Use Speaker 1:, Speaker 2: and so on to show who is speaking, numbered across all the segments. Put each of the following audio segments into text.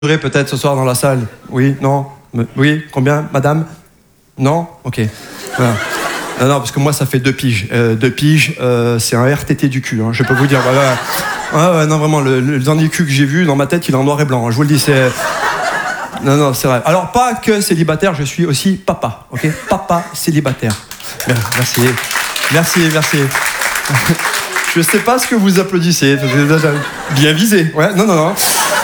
Speaker 1: Peut-être ce soir dans la salle. Oui, non, oui, combien, madame? Non? Ok. Voilà. Non, parce que moi, ça fait 2 piges. 2 piges, c'est un RTT du cul, hein, je peux vous dire. Voilà. Ouais, non, vraiment, le dernier cul que j'ai vu, dans ma tête, il est en noir et blanc. Hein, je vous le dis, c'est... Non, c'est vrai. Alors, pas que célibataire, je suis aussi papa, ok? Papa célibataire. Merci. Je sais pas ce que vous applaudissez. Bien visé. Ouais, non.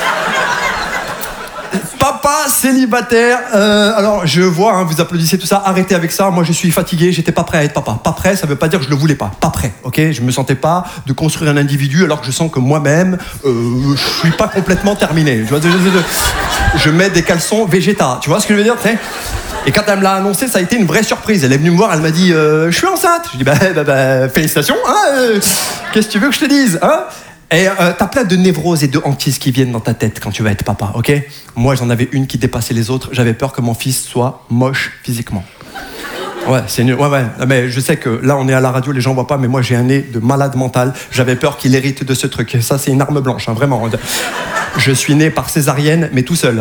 Speaker 1: Papa célibataire. Alors, je vois, hein, vous applaudissez tout ça. Arrêtez avec ça. Moi, je suis fatigué. J'étais pas prêt à être papa. Pas prêt, ça veut pas dire que je le voulais pas. Pas prêt, ok? Je me sentais pas de construire un individu alors que je sens que moi-même, je suis pas complètement terminé. Je mets des caleçons végéta. Tu vois ce que je veux dire, tu sais? Et quand elle me l'a annoncé, ça a été une vraie surprise. Elle est venue me voir, elle m'a dit je suis enceinte. Je dis félicitations, hein, qu'est-ce que tu veux que je te dise, hein? Et t'as plein de névroses et de hantises qui viennent dans ta tête quand tu vas être papa, ok? Moi, j'en avais une qui dépassait les autres. J'avais peur que mon fils soit moche physiquement. Ouais, c'est nul. Ouais. Mais je sais que là, on est à la radio, les gens voient pas, mais moi, j'ai un nez de malade mental. J'avais peur qu'il hérite de ce truc. Ça, c'est une arme blanche, hein, vraiment. Je suis né par césarienne, mais tout seul.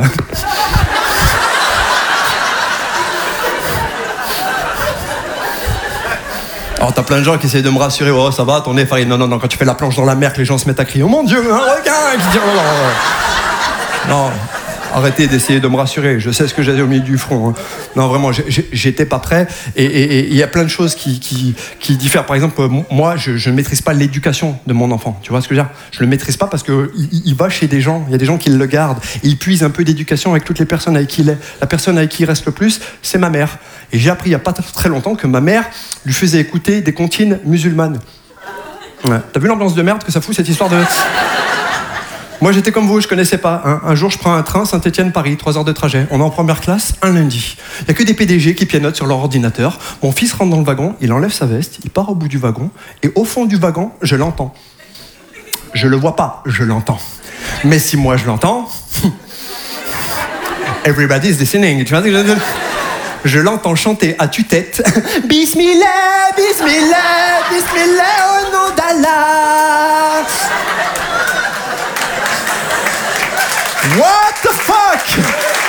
Speaker 1: Alors t'as plein de gens qui essayent de me rassurer, oh ça va, ton nez farine. Non, quand tu fais la planche dans la mer, que les gens se mettent à crier, oh mon Dieu, un requin qui dit non. Arrêtez d'essayer de me rassurer, je sais ce que j'ai au milieu du front. Hein. Non, vraiment, j'étais pas prêt. Et il y a plein de choses qui diffèrent. Par exemple, moi, je ne maîtrise pas l'éducation de mon enfant. Tu vois ce que je veux dire? Je le maîtrise pas parce qu'il va chez des gens. Il y a des gens qui le gardent. Et il puise un peu d'éducation avec toutes les personnes avec qui il est. La personne avec qui il reste le plus, c'est ma mère. Et j'ai appris il y a pas très longtemps que ma mère lui faisait écouter des comptines musulmanes. Ouais. T'as vu l'ambiance de merde que ça fout, cette histoire de... Moi, j'étais comme vous, je connaissais pas. Hein. Un jour, je prends un train Saint-Étienne-Paris, 3 heures de trajet. On est en première classe, un lundi. Il n'y a que des PDG qui pianotent sur leur ordinateur. Mon fils rentre dans le wagon, il enlève sa veste, il part au bout du wagon, et au fond du wagon, je l'entends. Je le vois pas, je l'entends. Mais si moi, je l'entends... Everybody's listening, tu vois ce que je veux dire? Je l'entends chanter à tue-tête. Bismillah, Bismillah, Bismillah, au nom d'Allah. What the fuck?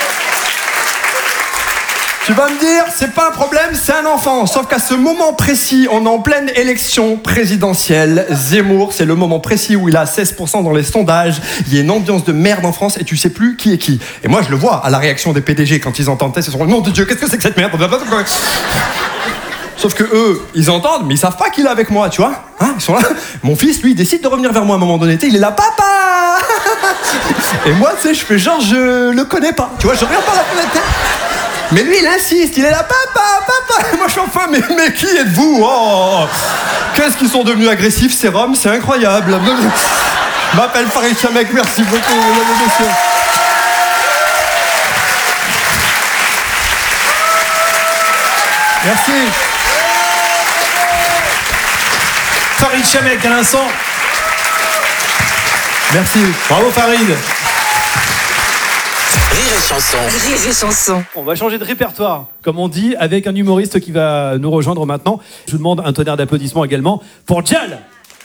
Speaker 1: Tu vas me dire, c'est pas un problème, c'est un enfant. Sauf qu'à ce moment précis, on est en pleine élection présidentielle. Zemmour, c'est le moment précis où il a 16% dans les sondages. Il y a une ambiance de merde en France et tu sais plus qui est qui. Et moi, je le vois à la réaction des PDG quand ils entendent ça. Ils se sont dit, nom de Dieu, qu'est-ce que c'est que cette merde? Sauf que eux, ils entendent, mais ils savent pas qu'il est avec moi, tu vois, hein, ils sont là. Mon fils, lui, il décide de revenir vers moi à un moment donné. Il est là, papa. Et moi, tu sais, je fais genre, je le connais pas. Tu vois, je regarde pas la fenêtre. Mais lui, il insiste, il est là, papa. Et moi, je suis enfin, mais qui êtes-vous? Oh, qu'est-ce qu'ils sont devenus agressifs, ces Roms, c'est incroyable. Je m'appelle Farid Chamek, merci beaucoup, mesdames et messieurs. Merci.
Speaker 2: Farid Chamek à l'instant.
Speaker 1: Merci.
Speaker 2: Bravo Farid.
Speaker 3: Rire et chanson.
Speaker 2: On va changer de répertoire, comme on dit, avec un humoriste qui va nous rejoindre maintenant. Je vous demande un tonnerre d'applaudissements également pour Djal.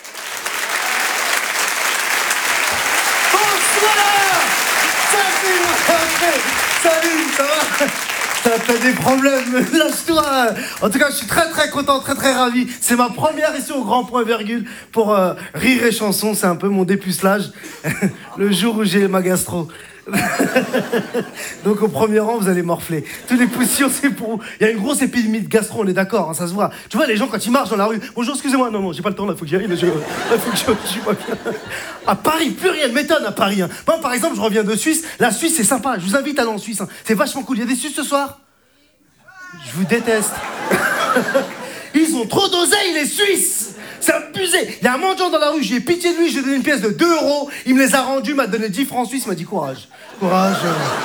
Speaker 4: Salut, ça va? T'as des problèmes, lâche-toi. En tout cas, je suis très content, très ravi. C'est ma première ici au Grand Point Virgule pour Rire et Chanson. C'est un peu mon dépucelage le jour où j'ai ma gastro. Donc au premier rang, vous allez morfler. Tous les poussières, c'est pour vous. Il y a une grosse épidémie de gastro, on est d'accord, hein, ça se voit. Tu vois les gens quand ils marchent dans la rue. Bonjour, excusez-moi, non, j'ai pas le temps là, faut que j'y aille. Je suis pas bien. À Paris, plus rien ne m'étonne à Paris. Hein. Moi, par exemple, je reviens de Suisse. La Suisse, c'est sympa. Je vous invite à aller en Suisse. Hein. C'est vachement cool. Il y a des Suisses ce soir? Je vous déteste. Ils ont trop d'oseille, les Suisses. C'est abusé. Il y a un mendiant dans la rue, j'ai pitié de lui, j'ai donné une pièce de 2 €. Il me les a rendus, m'a donné 10 francs suisses, m'a dit courage. Courage.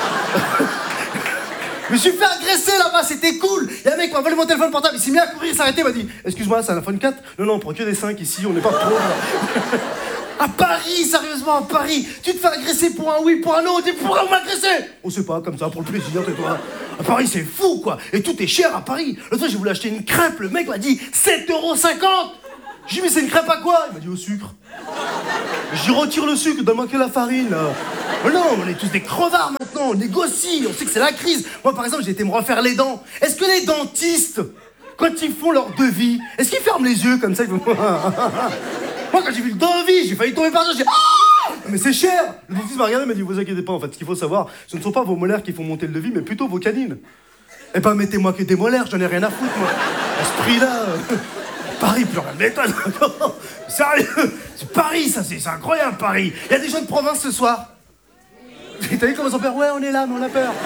Speaker 4: Je me suis fait agresser là-bas, c'était cool. Il y a un mec qui m'a volé mon téléphone portable, il s'est mis à courir, il s'est arrêté, il m'a dit excuse-moi, c'est un iPhone 4? Non, on prend que des 5 ici, on n'est pas pauvres. À Paris, sérieusement, à Paris, tu te fais agresser pour un oui, pour un non, on dit pourquoi vous m'agressez? On sait pas, comme ça, pour le plaisir, tais-toi. À Paris, c'est fou, quoi. Et tout est cher à Paris. L'autre fois, j'ai voulu acheter une crêpe, le mec m'a dit 7,50 €. J'ai dit, mais c'est une crêpe à quoi? Il m'a dit au sucre. J'y retire le sucre, donne-moi que la farine. Oh non, on est tous des crevards maintenant, on négocie, on sait que c'est la crise. Moi, par exemple, j'ai été me refaire les dents. Est-ce que les dentistes, quand ils font leur devis, est-ce qu'ils ferment les yeux comme ça ils font... Moi, quand j'ai vu le devis, j'ai failli tomber par terre, j'ai dit ah, mais c'est cher. Le dentiste m'a regardé et m'a dit, vous inquiétez pas, en fait, ce qu'il faut savoir, ce ne sont pas vos molaires qui font monter le devis, mais plutôt vos canines. Eh ben, mettez-moi que des molaires, j'en ai rien à foutre, moi. À ce prix-là... Paris, plus rien de m'étonne. Sérieux, c'est Paris, ça, c'est incroyable, Paris. Il y a des gens de province ce soir. T'as vu comment ils ont peur? Ouais, on est là, mais on a peur.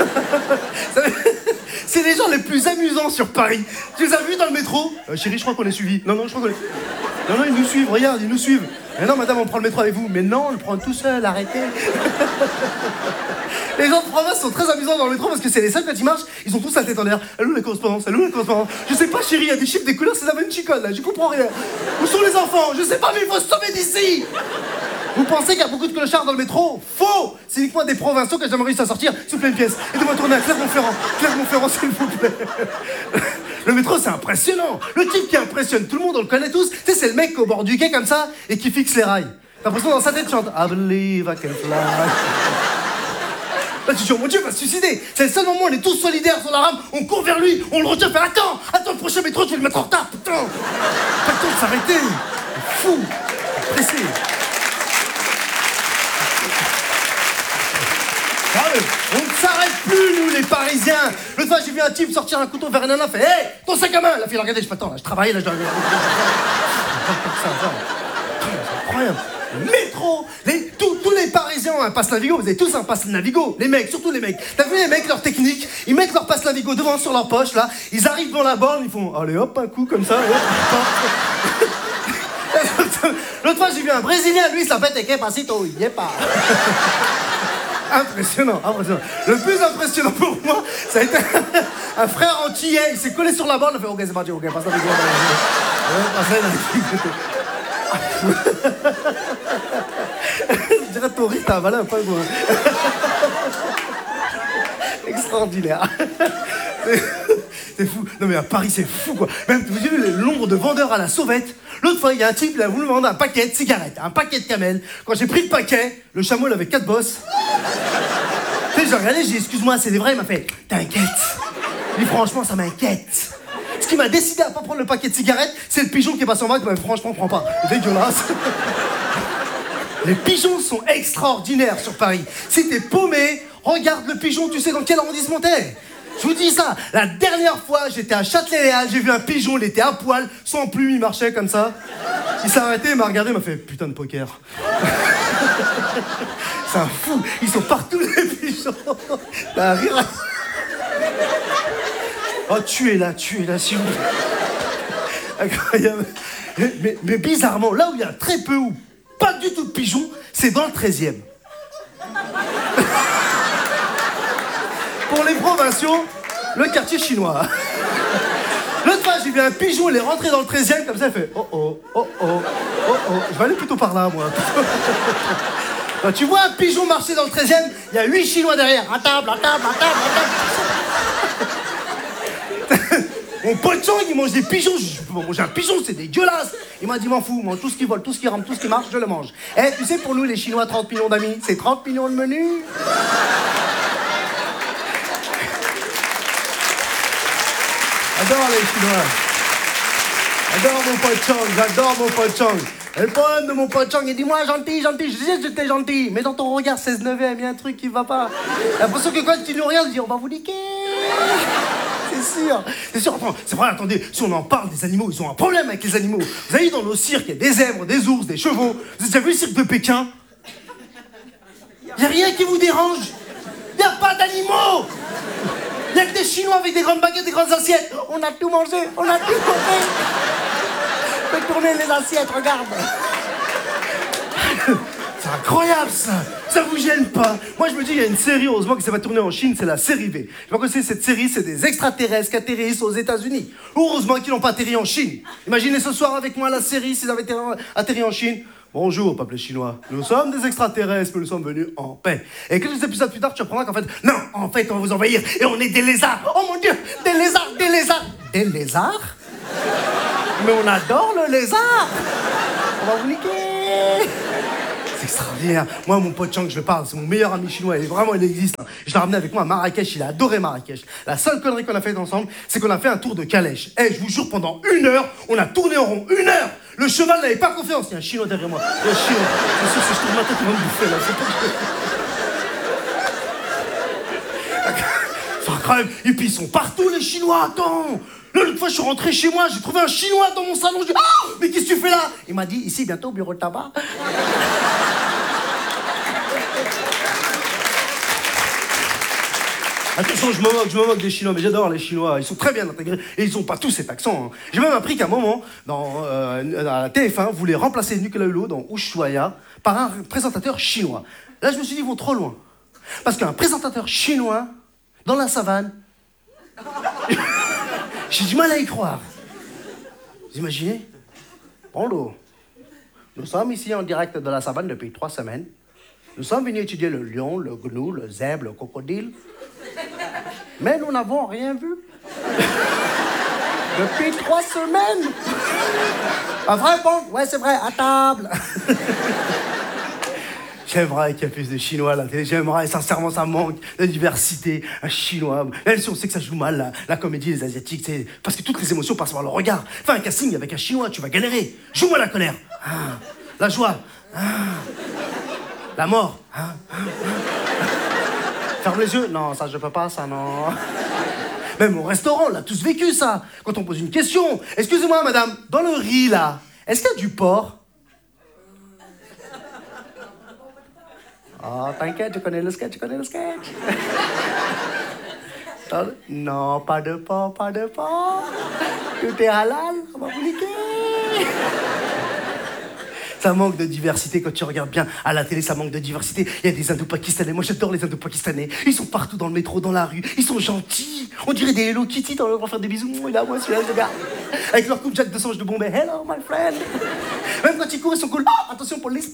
Speaker 4: C'est les gens les plus amusants sur Paris. Tu les as vus dans le métro? Chérie, je crois qu'on est suivis. Non, je crois qu'on est... Non, ils nous suivent, regarde, ils nous suivent. Mais non, madame, on prend le métro avec vous. Mais non, on le prend tout seul, arrêtez. Les gens de province sont très amusants dans le métro parce que c'est les seuls, quand ils marchent, ils ont tous la tête en l'air. Allô, la correspondance, allô, la correspondance. Je sais pas, chérie, il y a des chiffres, des couleurs, c'est la même chicole, là, je comprends rien. Où sont les enfants? Je sais pas, mais il faut se sauver d'ici. Vous pensez qu'il y a beaucoup de clochards dans le métro? Faux! C'est uniquement des provinciaux que j'ai jamais réussi à sortir. S'il vous plaît, une pièce. Aidez-moi à tourner à Clermont-Ferrand. Clermont-Ferrand, s'il vous plaît. Le métro, c'est impressionnant. Le type qui impressionne tout le monde, on le connaît tous. Tu sais, c'est le mec qui est au bord du quai comme ça et qui fixe les rails. T'as l'impression dans sa tête, il chante I believe I can fly. Là, tu dis, oh mon Dieu, il va se suicider. C'est le seul moment où on est tous solidaires sur la rame. On court vers lui, on le retient, fait attends, le prochain métro, tu vas le mettre en retard, putain. Pas le temps de s'arrêter. Fou. Pressé. On ne s'arrête plus, nous, les Parisiens. L'autre fois, j'ai vu un type sortir un couteau vers un nana, fait hey, ton sac à main. La fille, regardez, je m'attends, là, je travaille, là, je dois. C'est incroyable. Métro, tous les Parisiens ont un passe Navigo, vous avez tous un passe Navigo, les mecs, surtout les mecs. T'as vu les mecs, leur technique, ils mettent leur passe Navigo devant sur leur poche, là, ils arrivent devant la borne, ils font allez hop, un coup comme ça, hop. L'autre fois, j'ai vu un Brésilien, lui, il s'appelle que pasito, il y est pas. Impressionnant. Le plus impressionnant pour moi, ça a été un frère antillais, il s'est collé sur la borne, il a fait ok, c'est parti, ok, passe Navigo. Je dirais Tori, t'as avalé un peu, quoi. Extraordinaire. C'est fou. Non mais à Paris, c'est fou, quoi. Même, vous avez vu le nombre de vendeurs à la sauvette. L'autre fois, il y a un type, il a voulu me vendre un paquet de cigarettes, un paquet de camel. Quand j'ai pris le paquet, le chameau, il avait 4 bosses. Tu sais, j'ai regardé, j'ai dit, excuse-moi, c'est des vrais. Il m'a fait, t'inquiète. Il dit, franchement, ça m'inquiète. Ce qui m'a décidé à pas prendre le paquet de cigarettes, c'est le pigeon qui est passé en bas, qui m'a dit, franchement, prends pas. C'est dégueulasse. Les pigeons sont extraordinaires sur Paris. Si t'es paumé, regarde le pigeon, tu sais dans quel arrondissement t'es. Je vous dis ça, la dernière fois, j'étais à Châtelet-Léal, j'ai vu un pigeon, il était à poil, sans plume, il marchait comme ça. Il s'est arrêté, il m'a regardé, il m'a fait putain de poker. C'est un fou, ils sont partout les pigeons. T'as un rire. Oh, tu es là, s'il vous plaît. Incroyable. Mais bizarrement, là où il y a très peu ou pas du tout de pigeons, c'est dans le 13e. Pour les provinciaux, le quartier chinois. L'autre fois, j'ai vu un pigeon, il est rentré dans le 13e, comme ça, il fait oh. Je vais aller plutôt par là, moi. Quand tu vois un pigeon marcher dans le 13e, il y a 8 Chinois derrière. À table. Mon pote Chang, il mange des pigeons. Je peux manger un pigeon, c'est dégueulasse. Il m'a dit, m'en fous, mange tout ce qui vole, tout ce qui rampe, tout ce qui marche, je le mange. Eh, tu sais, pour nous, les Chinois, 30 millions d'amis, c'est 30 millions le menu. J'adore les Chinois. J'adore mon pote Chang. Et le problème de mon pote Chang, il dit, moi, gentil. Je disais que j'étais gentil. Mais dans ton regard 16-9e, il y a un truc qui va pas. J'ai l'impression que quand tu nous regardes, tu dis, on va vous niquer. C'est sûr. C'est vrai, attendez, si on en parle des animaux, ils ont un problème avec les animaux. Vous avez vu dans nos cirques, il y a des zèbres, des ours, des chevaux. Vous avez déjà vu le cirque de Pékin? Il n'y a rien qui vous dérange. Il n'y a pas d'animaux. Il n'y a que des Chinois avec des grandes baguettes, des grandes assiettes. On a tout mangé. Fais tourner les assiettes, regarde. C'est incroyable, ça. Ça vous gêne pas? Moi, je me dis, il y a une série, heureusement que ça va tourner en Chine, c'est la série V. Je sais pas quoi c'est cette série, c'est des extraterrestres qui atterrissent aux États-Unis. Heureusement qu'ils n'ont pas atterri en Chine. Imaginez ce soir avec moi la série s'ils avaient atterri en Chine. Bonjour, peuple chinois. Nous sommes des extraterrestres, mais nous sommes venus en paix. Et quelques épisodes plus tard, tu apprendras qu'en fait, non, en fait, on va vous envahir et on est des lézards. Oh mon Dieu, des lézards. Des lézards? Mais on adore le lézard. On va vous niquer. extraordinaire. Moi, mon pote Chang, je le parle, c'est mon meilleur ami chinois. Il existe. Hein. Je l'ai ramené avec moi à Marrakech. Il a adoré Marrakech. La seule connerie qu'on a faite ensemble, c'est qu'on a fait un tour de calèche. Je vous jure, pendant 1 heure, on a tourné en rond. 1 heure. Le cheval n'avait pas confiance. Il y a un chinois derrière moi. Il y a un chinois. C'est sûr, si je tourne ma tête, il va me bouffer là. C'est incroyable. Et puis ils sont partout, les Chinois. Attends. L'autre fois, je suis rentré chez moi, j'ai trouvé un Chinois dans mon salon. Je dis, ah, mais qu'est-ce que tu fais là? Il m'a dit, ici, bientôt, bureau de tabac. Attention, je me moque des Chinois, mais j'adore les Chinois. Ils sont très bien intégrés et ils n'ont pas tous cet accent. Hein. J'ai même appris qu'à un moment, à la TF1, voulait remplacer Nicolas Hulot dans Ushuaïa par un présentateur chinois. Là, je me suis dit, ils vont trop loin. Parce qu'un présentateur chinois, dans la savane, j'ai du mal à y croire. Vous imaginez? Bonjour. Nous sommes ici en direct de la savane depuis 3 semaines. Nous sommes venus étudier le lion, le gnou, le zèbre, le crocodile. Mais nous n'avons rien vu. Depuis 3 semaines. Pas vrai, bon? Ouais, c'est vrai, à table. J'aimerais qu'il y ait plus de Chinois à la télé. J'aimerais, sincèrement, ça manque de diversité. Un Chinois. Même si on sait que ça joue mal, la comédie, les Asiatiques, c'est parce que toutes les émotions passent par le regard. Fais un casting avec un Chinois, tu vas galérer. Joue-moi la colère. Ah, la joie. Ah, la mort. Ah, ah, ah. Ferme les yeux. Non, ça, je peux pas, ça, non. Même au restaurant, on l'a tous vécu, ça. Quand on pose une question. Excusez-moi, madame, dans le riz, là, est-ce qu'il y a du porc? Oh, t'inquiète, je connais le sketch. Non, pas de porc. Tout est halal, on va vous niquer. Ça manque de diversité quand tu regardes bien à la télé, ça manque de diversité. Il y a des hindous pakistanais, moi j'adore les hindous pakistanais. Ils sont partout dans le métro, dans la rue, ils sont gentils. On dirait des Hello Kitty pour faire des bisous. Il a moi celui-là, ce gars. Avec leur coupe Jack de Sange de Bombay. Hello my friend. Même quand ils courent, ils sont cool. Ah, attention, police.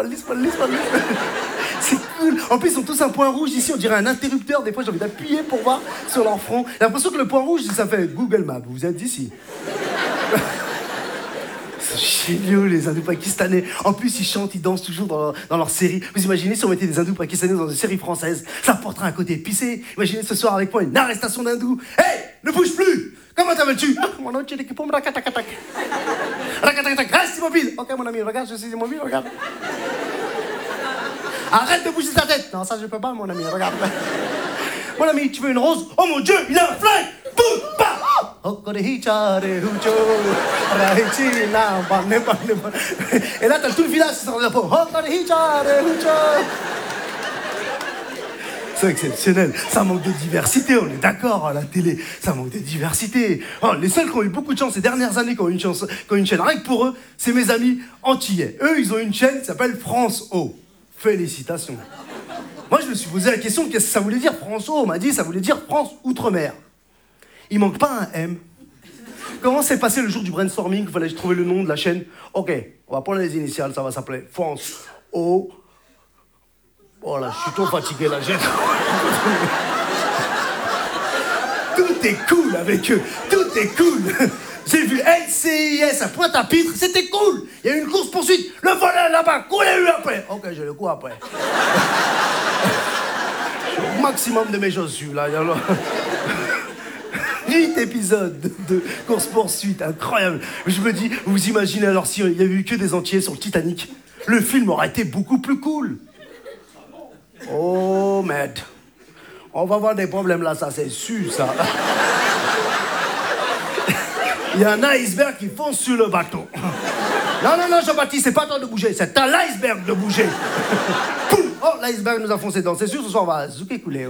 Speaker 4: C'est cool. En plus, ils ont tous un point rouge ici, on dirait un interrupteur. Des fois, j'ai envie d'appuyer pour voir sur leur front. J'ai l'impression que le point rouge, ça fait Google Maps. Vous êtes ici. C'est génial, les hindous pakistanais. En plus, ils chantent, ils dansent toujours dans leur série. Vous imaginez si on mettait des hindous pakistanais dans une série française? Ça porterait un côté épicé. Imaginez ce soir avec moi une arrestation d'hindous. Hey, ne bouge plus. Comment t'appelles-tu? Mon nom, c'est l'équipe Rakatakatak. Reste immobile. Ok, mon ami, regarde, je suis immobile, regarde. Arrête de bouger ta tête. Non, ça, je peux pas, mon ami, regarde. Mon ami, tu veux une rose? Oh mon Dieu, il a un flingue. Boum, bam. Et là, t'as tout le village qui sort de la peau. C'est exceptionnel. Ça manque de diversité, on est d'accord, à la télé. Ça manque de diversité. Oh, les seuls qui ont eu beaucoup de chance ces dernières années, qui ont une chaîne, rien que pour eux, c'est mes amis antillais. Eux, ils ont une chaîne qui s'appelle France O. Félicitations. Moi, je me suis posé la question, qu'est-ce que ça voulait dire France O? On m'a dit, ça voulait dire France Outre-mer. Il manque pas un M. Comment s'est passé le jour du brainstorming? Il fallait trouver le nom de la chaîne. Ok, on va prendre les initiales, ça va s'appeler France O. Oh là, je suis trop fatigué là, Tout est cool avec eux, tout est cool. J'ai vu LCIS à Pointe-à-Pitre, c'était cool. Il y a eu une course-poursuite, le volet là-bas, coulez-lui après. Ok, je le cours après. Au maximum de mes chaussures là. 8 épisodes de course-poursuite, incroyable. Je me dis, vous imaginez alors s'il y avait eu que des entiers sur le Titanic, le film aurait été beaucoup plus cool. Oh merde. On va avoir des problèmes là, ça c'est sûr ça. Il y a un iceberg qui fonce sur le bateau. Non, Jean-Baptiste, c'est pas à toi de bouger, c'est à l'iceberg de bouger. Oh, l'iceberg nous a foncé dedans, c'est sûr, ce soir on va zouker couler.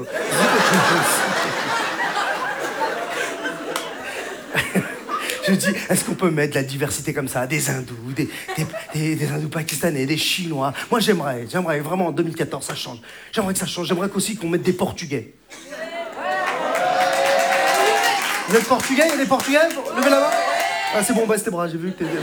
Speaker 4: Je dis, est-ce qu'on peut mettre de la diversité comme ça? Des hindous, des hindous pakistanais, des chinois. Moi, j'aimerais vraiment en 2014, ça change. J'aimerais que ça change. J'aimerais aussi qu'on mette des portugais. Vous êtes portugais? Il y a des portugais? Levez la main. Ah, c'est bon, baisse tes bras, j'ai vu que t'es...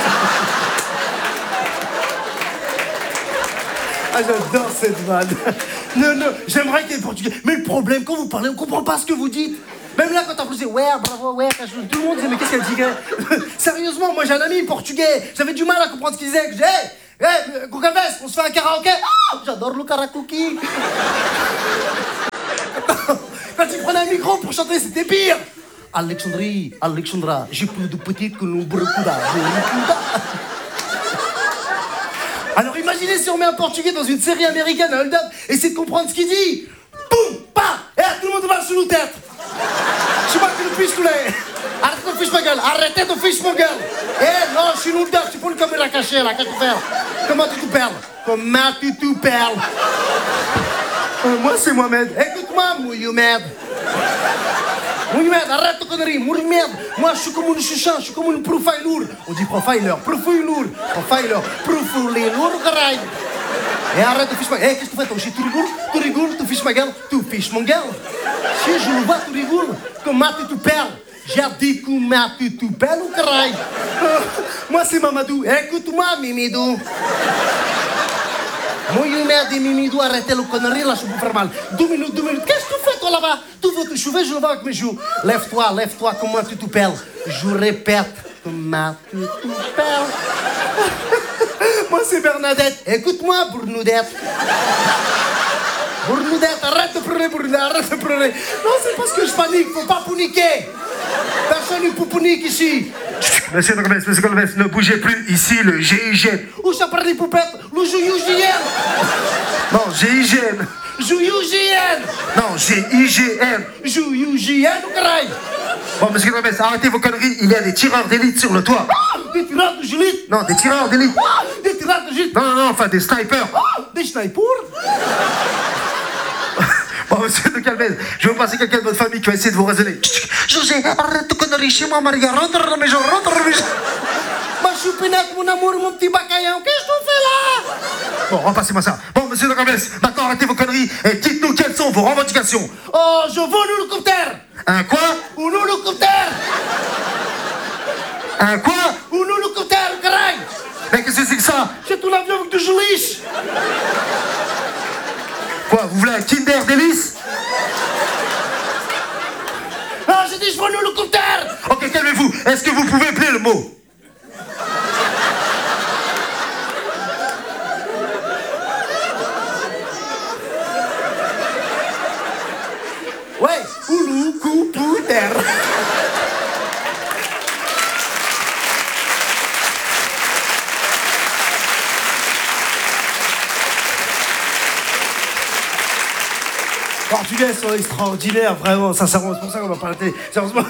Speaker 4: Ah, j'adore cette vanne. Non, j'aimerais qu'il y ait des portugais. Mais le problème, quand vous parlez, on comprend pas ce que vous dites. Même là, quand t'applaudissez, ouais, bravo, ouais, tout le monde disait, mais qu'est-ce qu'elle dit? Sérieusement, moi j'ai un ami portugais, j'avais du mal à comprendre ce qu'il disait. Je dis, hey, Gogalves, on se fait un karaoké. Ah, j'adore le karaoké. Quand il prenait un micro pour chanter, c'était pire. Alexandra, j'ai plus de petites que nous Barracuda. Alors imaginez si on met un portugais dans une série américaine, un hold-up, et essaie de comprendre ce qu'il dit. Boum, pa, tout le monde va sous nos têtes. Je sais pas que le fiche tous les. Arrête de fiche ma gueule, arrêtez de fiche ma gueule. Non, je suis hold-up, tu peux une caméra cachée là, qu'est-ce que tu fais? Comment tu te perles? Comment tu te perles? Moi c'est Mohamed. Écoute-moi, Mohamed. Mohamed, arrête de conneries, Mohamed. Moi je suis comme une chuchan, je suis comme une profiler. On dit profiler, profiler, caray. Et arrête de fiche ma gueule. Qu'est-ce que tu fais? Tu rigoles, tu fiches ma gueule, tu fiches mon gueule. Si je le vois, tu rigoles. Comment tu te perles? J'ai dit comment tu te perles, caray. Moi c'est Mamadou. Écoute-moi, Mimidou. Mohamed et Mimidou, arrêtez le connerie, là, je peux faire mal. 2 minutes. Qu'est-ce que tu fais, toi, là-bas? Tu veux te chouver, je le vois avec mes joues. Lève-toi, comment tu te perles? Je répète, comment tu te perles? Moi, c'est Bernadette. Écoute-moi, Bournoudette. Bournoudette, arrête de pleurer, Bournoudette, arrête de pleurer. Non, c'est parce que je panique, faut pas paniquer. Personne ne peut paniquer ici.
Speaker 5: Monsieur Golves, ne bougez plus, ici le GIGN.
Speaker 4: Où ça parle des poupettes? Le GIGN.
Speaker 5: Non, GIGN.
Speaker 4: GIGN.
Speaker 5: Non, GIGN.
Speaker 4: GIGN ou caray?
Speaker 5: Bon, monsieur Golves, arrêtez vos conneries, il y a des tireurs d'élite sur le toit.
Speaker 4: Des tireurs d'élite?
Speaker 5: Non, des tireurs d'élite.
Speaker 4: Des tireurs d'élite?
Speaker 5: Non, enfin des snipers.
Speaker 4: Des snipers?
Speaker 5: Bon, monsieur de Calvez, je vais vous passer quelqu'un de votre famille qui va essayer de vous raisonner.
Speaker 4: José, arrête de conneries chez moi, Maria. Rentre à la maison. Ma choupinette, mon amour, mon petit bacaillon, qu'est-ce que tu fais là?
Speaker 5: Bon, repassez-moi ça. Bon, monsieur de Calvez, maintenant arrêtez vos conneries et dites-nous quelles sont vos revendications.
Speaker 4: Oh, je veux un hélicoptère.
Speaker 5: Un quoi?
Speaker 4: Un hélicoptère.
Speaker 5: Un quoi?
Speaker 4: Un hélicoptère, caray.
Speaker 5: Mais qu'est-ce que c'est que ça?
Speaker 4: C'est un avion avec du geliche.
Speaker 5: Quoi, vous voulez un Kinder Délice?
Speaker 4: Ah, j'ai dit je veux un hélicoptère.
Speaker 5: Ok, calmez-vous. Est-ce que vous pouvez plier le mot?
Speaker 4: Ouais, hélicoptère. Portugais sont extraordinaires, vraiment, sincèrement, c'est pour ça qu'on va pas la télé. Sérieusement.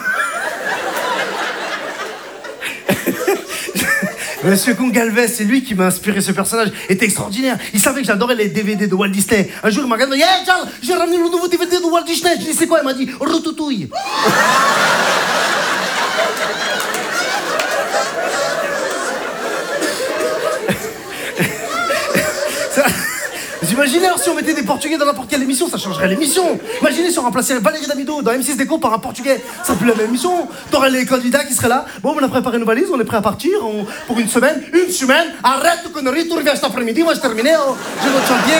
Speaker 4: Monsieur Gogalves, c'est lui qui m'a inspiré ce personnage. Il était extraordinaire. Il savait que j'adorais les DVD de Walt Disney. Un jour, il m'a regardé, hey Charles, j'ai ramené le nouveau DVD de Walt Disney. Je lui ai dit, c'est quoi? Il m'a dit, Routouille. Vous imaginez alors si on mettait des Portugais dans n'importe quelle émission, ça changerait l'émission. Imaginez si on remplaçait Valérie Damido dans M6 Déco par un Portugais, ça serait plus la même émission. T'aurais les candidats qui seraient là. Bon, on a préparé nos valises, on est prêt à partir pour une semaine. Une semaine, arrête de conneries, tu reviens cet après-midi, moi j'ai terminé, j'ai notre chantier.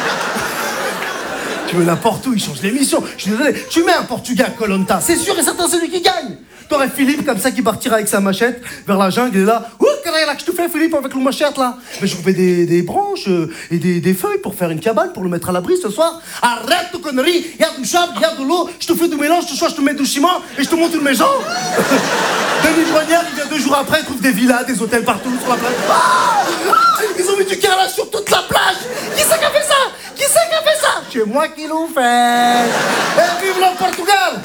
Speaker 4: Tu veux n'importe où, il change l'émission. Je suis désolé, tu mets un Portugais à Koh Lanta, c'est sûr et certain c'est lui qui gagne. T'aurais Philippe comme ça qui partira avec sa machette vers la jungle, il est là. Ouh, qu'est-ce que tu fais Philippe avec le machette là? Mais je coupais des branches et des feuilles pour faire une cabane pour le mettre à l'abri ce soir. Arrête de conneries, il y a du sable, il y a de l'eau, je te fais du mélange, ce soir je te mets du ciment et je te monte une maison. Denis Brognière, il vient 2 jours après, il trouve des villas, des hôtels partout sur la plage. Ils ont mis du carrelage sur toute la plage. Qui c'est qui a fait ça? Qui c'est qui a fait ça? C'est moi qui l'ai fait. Et vive le Portugal.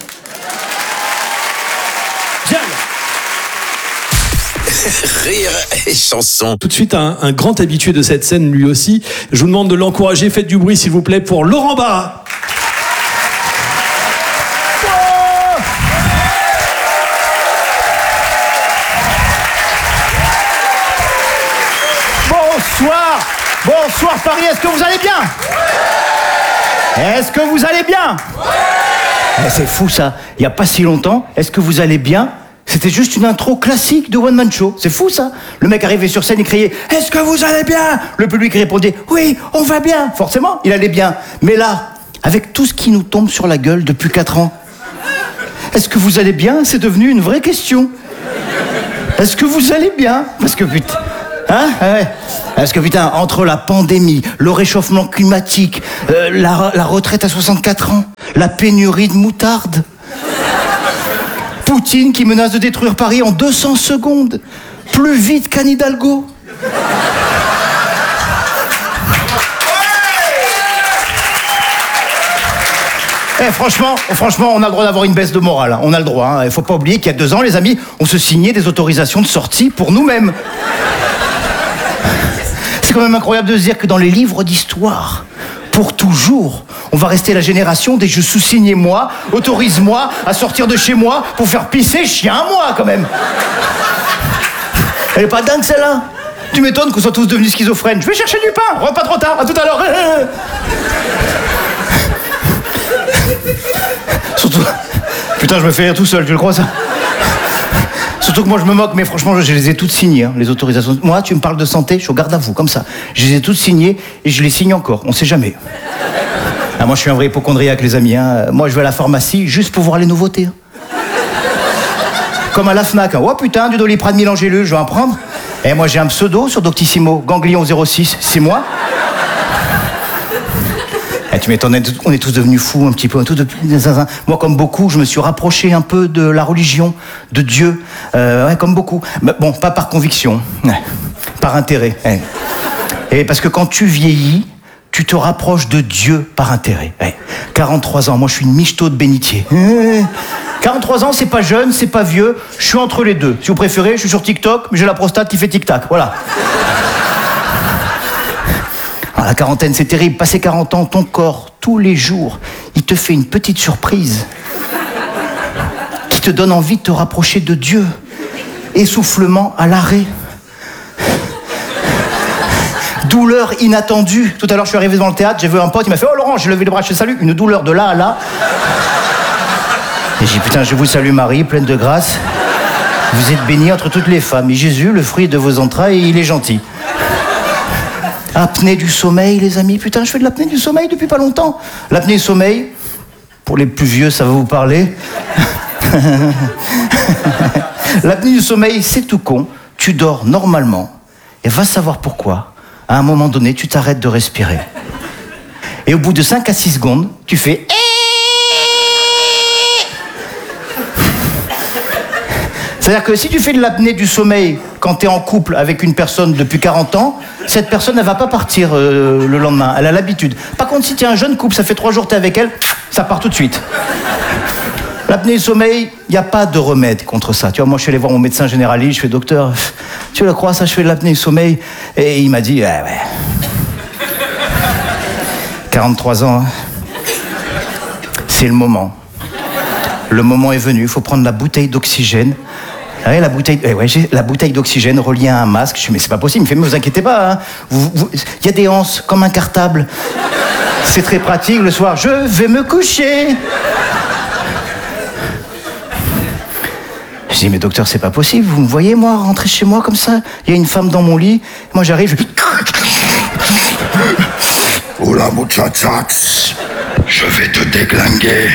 Speaker 3: Rire et chanson.
Speaker 2: Tout de suite, un grand habitué de cette scène, lui aussi. Je vous demande de l'encourager. Faites du bruit, s'il vous plaît, pour Laurent Barra.
Speaker 6: Bonsoir Paris, est-ce que vous allez bien? Est-ce que vous allez bien? C'est fou ça, il n'y a pas si longtemps, est-ce que vous allez bien? C'était juste une intro classique de One Man Show. C'est fou ça. Le mec arrivait sur scène et criait « Est-ce que vous allez bien ?» Le public répondait « Oui, on va bien !» Forcément, il allait bien. Mais là, avec tout ce qui nous tombe sur la gueule depuis 4 ans, est-ce que vous allez bien? C'est devenu une vraie question. Est-ce que vous allez bien? Parce que putain... Hein? Ouais. Parce que putain, entre la pandémie, le réchauffement climatique, la retraite à 64 ans, la pénurie de moutarde, Poutine qui menace de détruire Paris en 200 secondes, plus vite qu'Anne Hidalgo. Franchement, on a le droit d'avoir une baisse de morale. Hein. On a le droit. Hein. Il faut pas oublier qu'il y a 2 ans, les amis, on se signait des autorisations de sortie pour nous-mêmes. C'est quand même incroyable de se dire que dans les livres d'histoire, pour toujours, on va rester la génération des je sous-signe moi, autorise-moi à sortir de chez moi pour faire pisser chien à moi, quand même. Elle est pas dingue, celle-là? Tu m'étonnes qu'on soit tous devenus schizophrènes. Je vais chercher du pain, pas trop tard, à tout à l'heure. Surtout... Putain, je me fais rire tout seul, tu le crois, ça? Surtout que moi, je me moque, mais franchement, je les ai toutes signées, hein, les autorisations. Moi, tu me parles de santé, je suis au garde à vous, comme ça. Je les ai toutes signées et je les signe encore, on sait jamais. Ah, moi, je suis un vrai hypocondriaque, les amis. Hein. Moi, je vais à la pharmacie juste pour voir les nouveautés. Hein. Comme à la Fnac. Hein. Oh putain, du Doliprane mélangez-le, je vais en prendre. Et moi, j'ai un pseudo sur Doctissimo, Ganglion 06, c'est moi. Tu m'étonnes, on est tous devenus fous un petit peu. Moi, comme beaucoup, je me suis rapproché un peu de la religion, de Dieu. Ouais, comme beaucoup. Mais bon, pas par conviction, par intérêt. Et parce que quand tu vieillis, tu te rapproches de Dieu par intérêt. 43 ans, moi je suis une michto de bénitier. 43 ans, c'est pas jeune, c'est pas vieux. Je suis entre les deux. Si vous préférez, je suis sur TikTok, mais j'ai la prostate qui fait tic-tac. Voilà. La quarantaine, c'est terrible. Passé 40 ans, ton corps, tous les jours, il te fait une petite surprise qui te donne envie de te rapprocher de Dieu. Essoufflement à l'arrêt. Douleur inattendue. Tout à l'heure, je suis arrivé devant le théâtre, j'ai vu un pote, il m'a fait « Oh Laurent, j'ai levé les bras, je te salue. » Une douleur de là à là. Et j'ai dit « Putain, je vous salue Marie, pleine de grâce. Vous êtes bénie entre toutes les femmes. Et Jésus, le fruit de vos entrailles, il est gentil. » Apnée du sommeil, les amis. Putain, je fais de l'apnée du sommeil depuis pas longtemps. L'apnée du sommeil, pour les plus vieux, ça va vous parler. L'apnée du sommeil, c'est tout con. Tu dors normalement. Et va savoir pourquoi. À un moment donné, tu t'arrêtes de respirer. Et au bout de 5 à 6 secondes, tu fais... C'est-à-dire que si tu fais de l'apnée du sommeil quand tu es en couple avec une personne depuis 40 ans, cette personne, elle va pas partir le lendemain. Elle a l'habitude. Par contre, si tu es un jeune couple, ça fait 3 jours que tu es avec elle, ça part tout de suite. L'apnée du sommeil, il n'y a pas de remède contre ça. Tu vois, moi, je suis allé voir mon médecin généraliste, je fais « Docteur, tu le crois, ça, je fais de l'apnée du sommeil ?» Et il m'a dit « Ouais. 43 ans, hein. C'est le moment. Le moment est venu, il faut prendre la bouteille d'oxygène. » Ouais, j'ai la bouteille d'oxygène reliée à un masque. Je dis, mais c'est pas possible. Il me fait, mais vous inquiétez pas. Hein. Y a des anses comme un cartable. C'est très pratique le soir. Je vais me coucher. Je dis, mais docteur, c'est pas possible. Vous me voyez, moi, rentrer chez moi comme ça. Il y a une femme dans mon lit. Moi, j'arrive.
Speaker 7: Hola, muchachas. Je vais te déglinguer.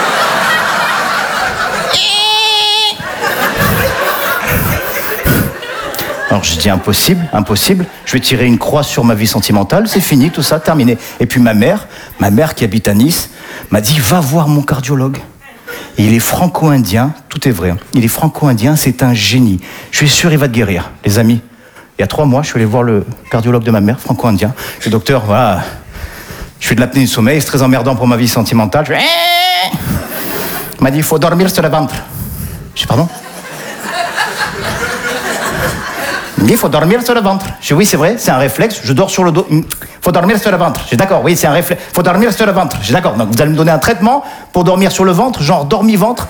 Speaker 6: Alors je dis impossible, je vais tirer une croix sur ma vie sentimentale, c'est fini, tout ça, terminé. Et puis ma mère qui habite à Nice, m'a dit va voir mon cardiologue. Et il est franco-indien, tout est vrai, hein. Il est franco-indien, c'est un génie. Je suis sûr il va te guérir, les amis. Il y a 3 mois, je suis allé voir le cardiologue de ma mère, franco-indien. Je dis docteur, voilà, je fais de l'apnée du sommeil, c'est très emmerdant pour ma vie sentimentale. Il m'a dit il faut dormir sur le ventre. Je dis pardon? Il me dit, il faut dormir sur le ventre. Je dis, oui, c'est vrai, c'est un réflexe, je dors sur le dos. Il faut dormir sur le ventre. Je dis, d'accord, oui, c'est un réflexe. Il faut dormir sur le ventre. Je dis, d'accord, donc vous allez me donner un traitement pour dormir sur le ventre, genre dormi-ventre.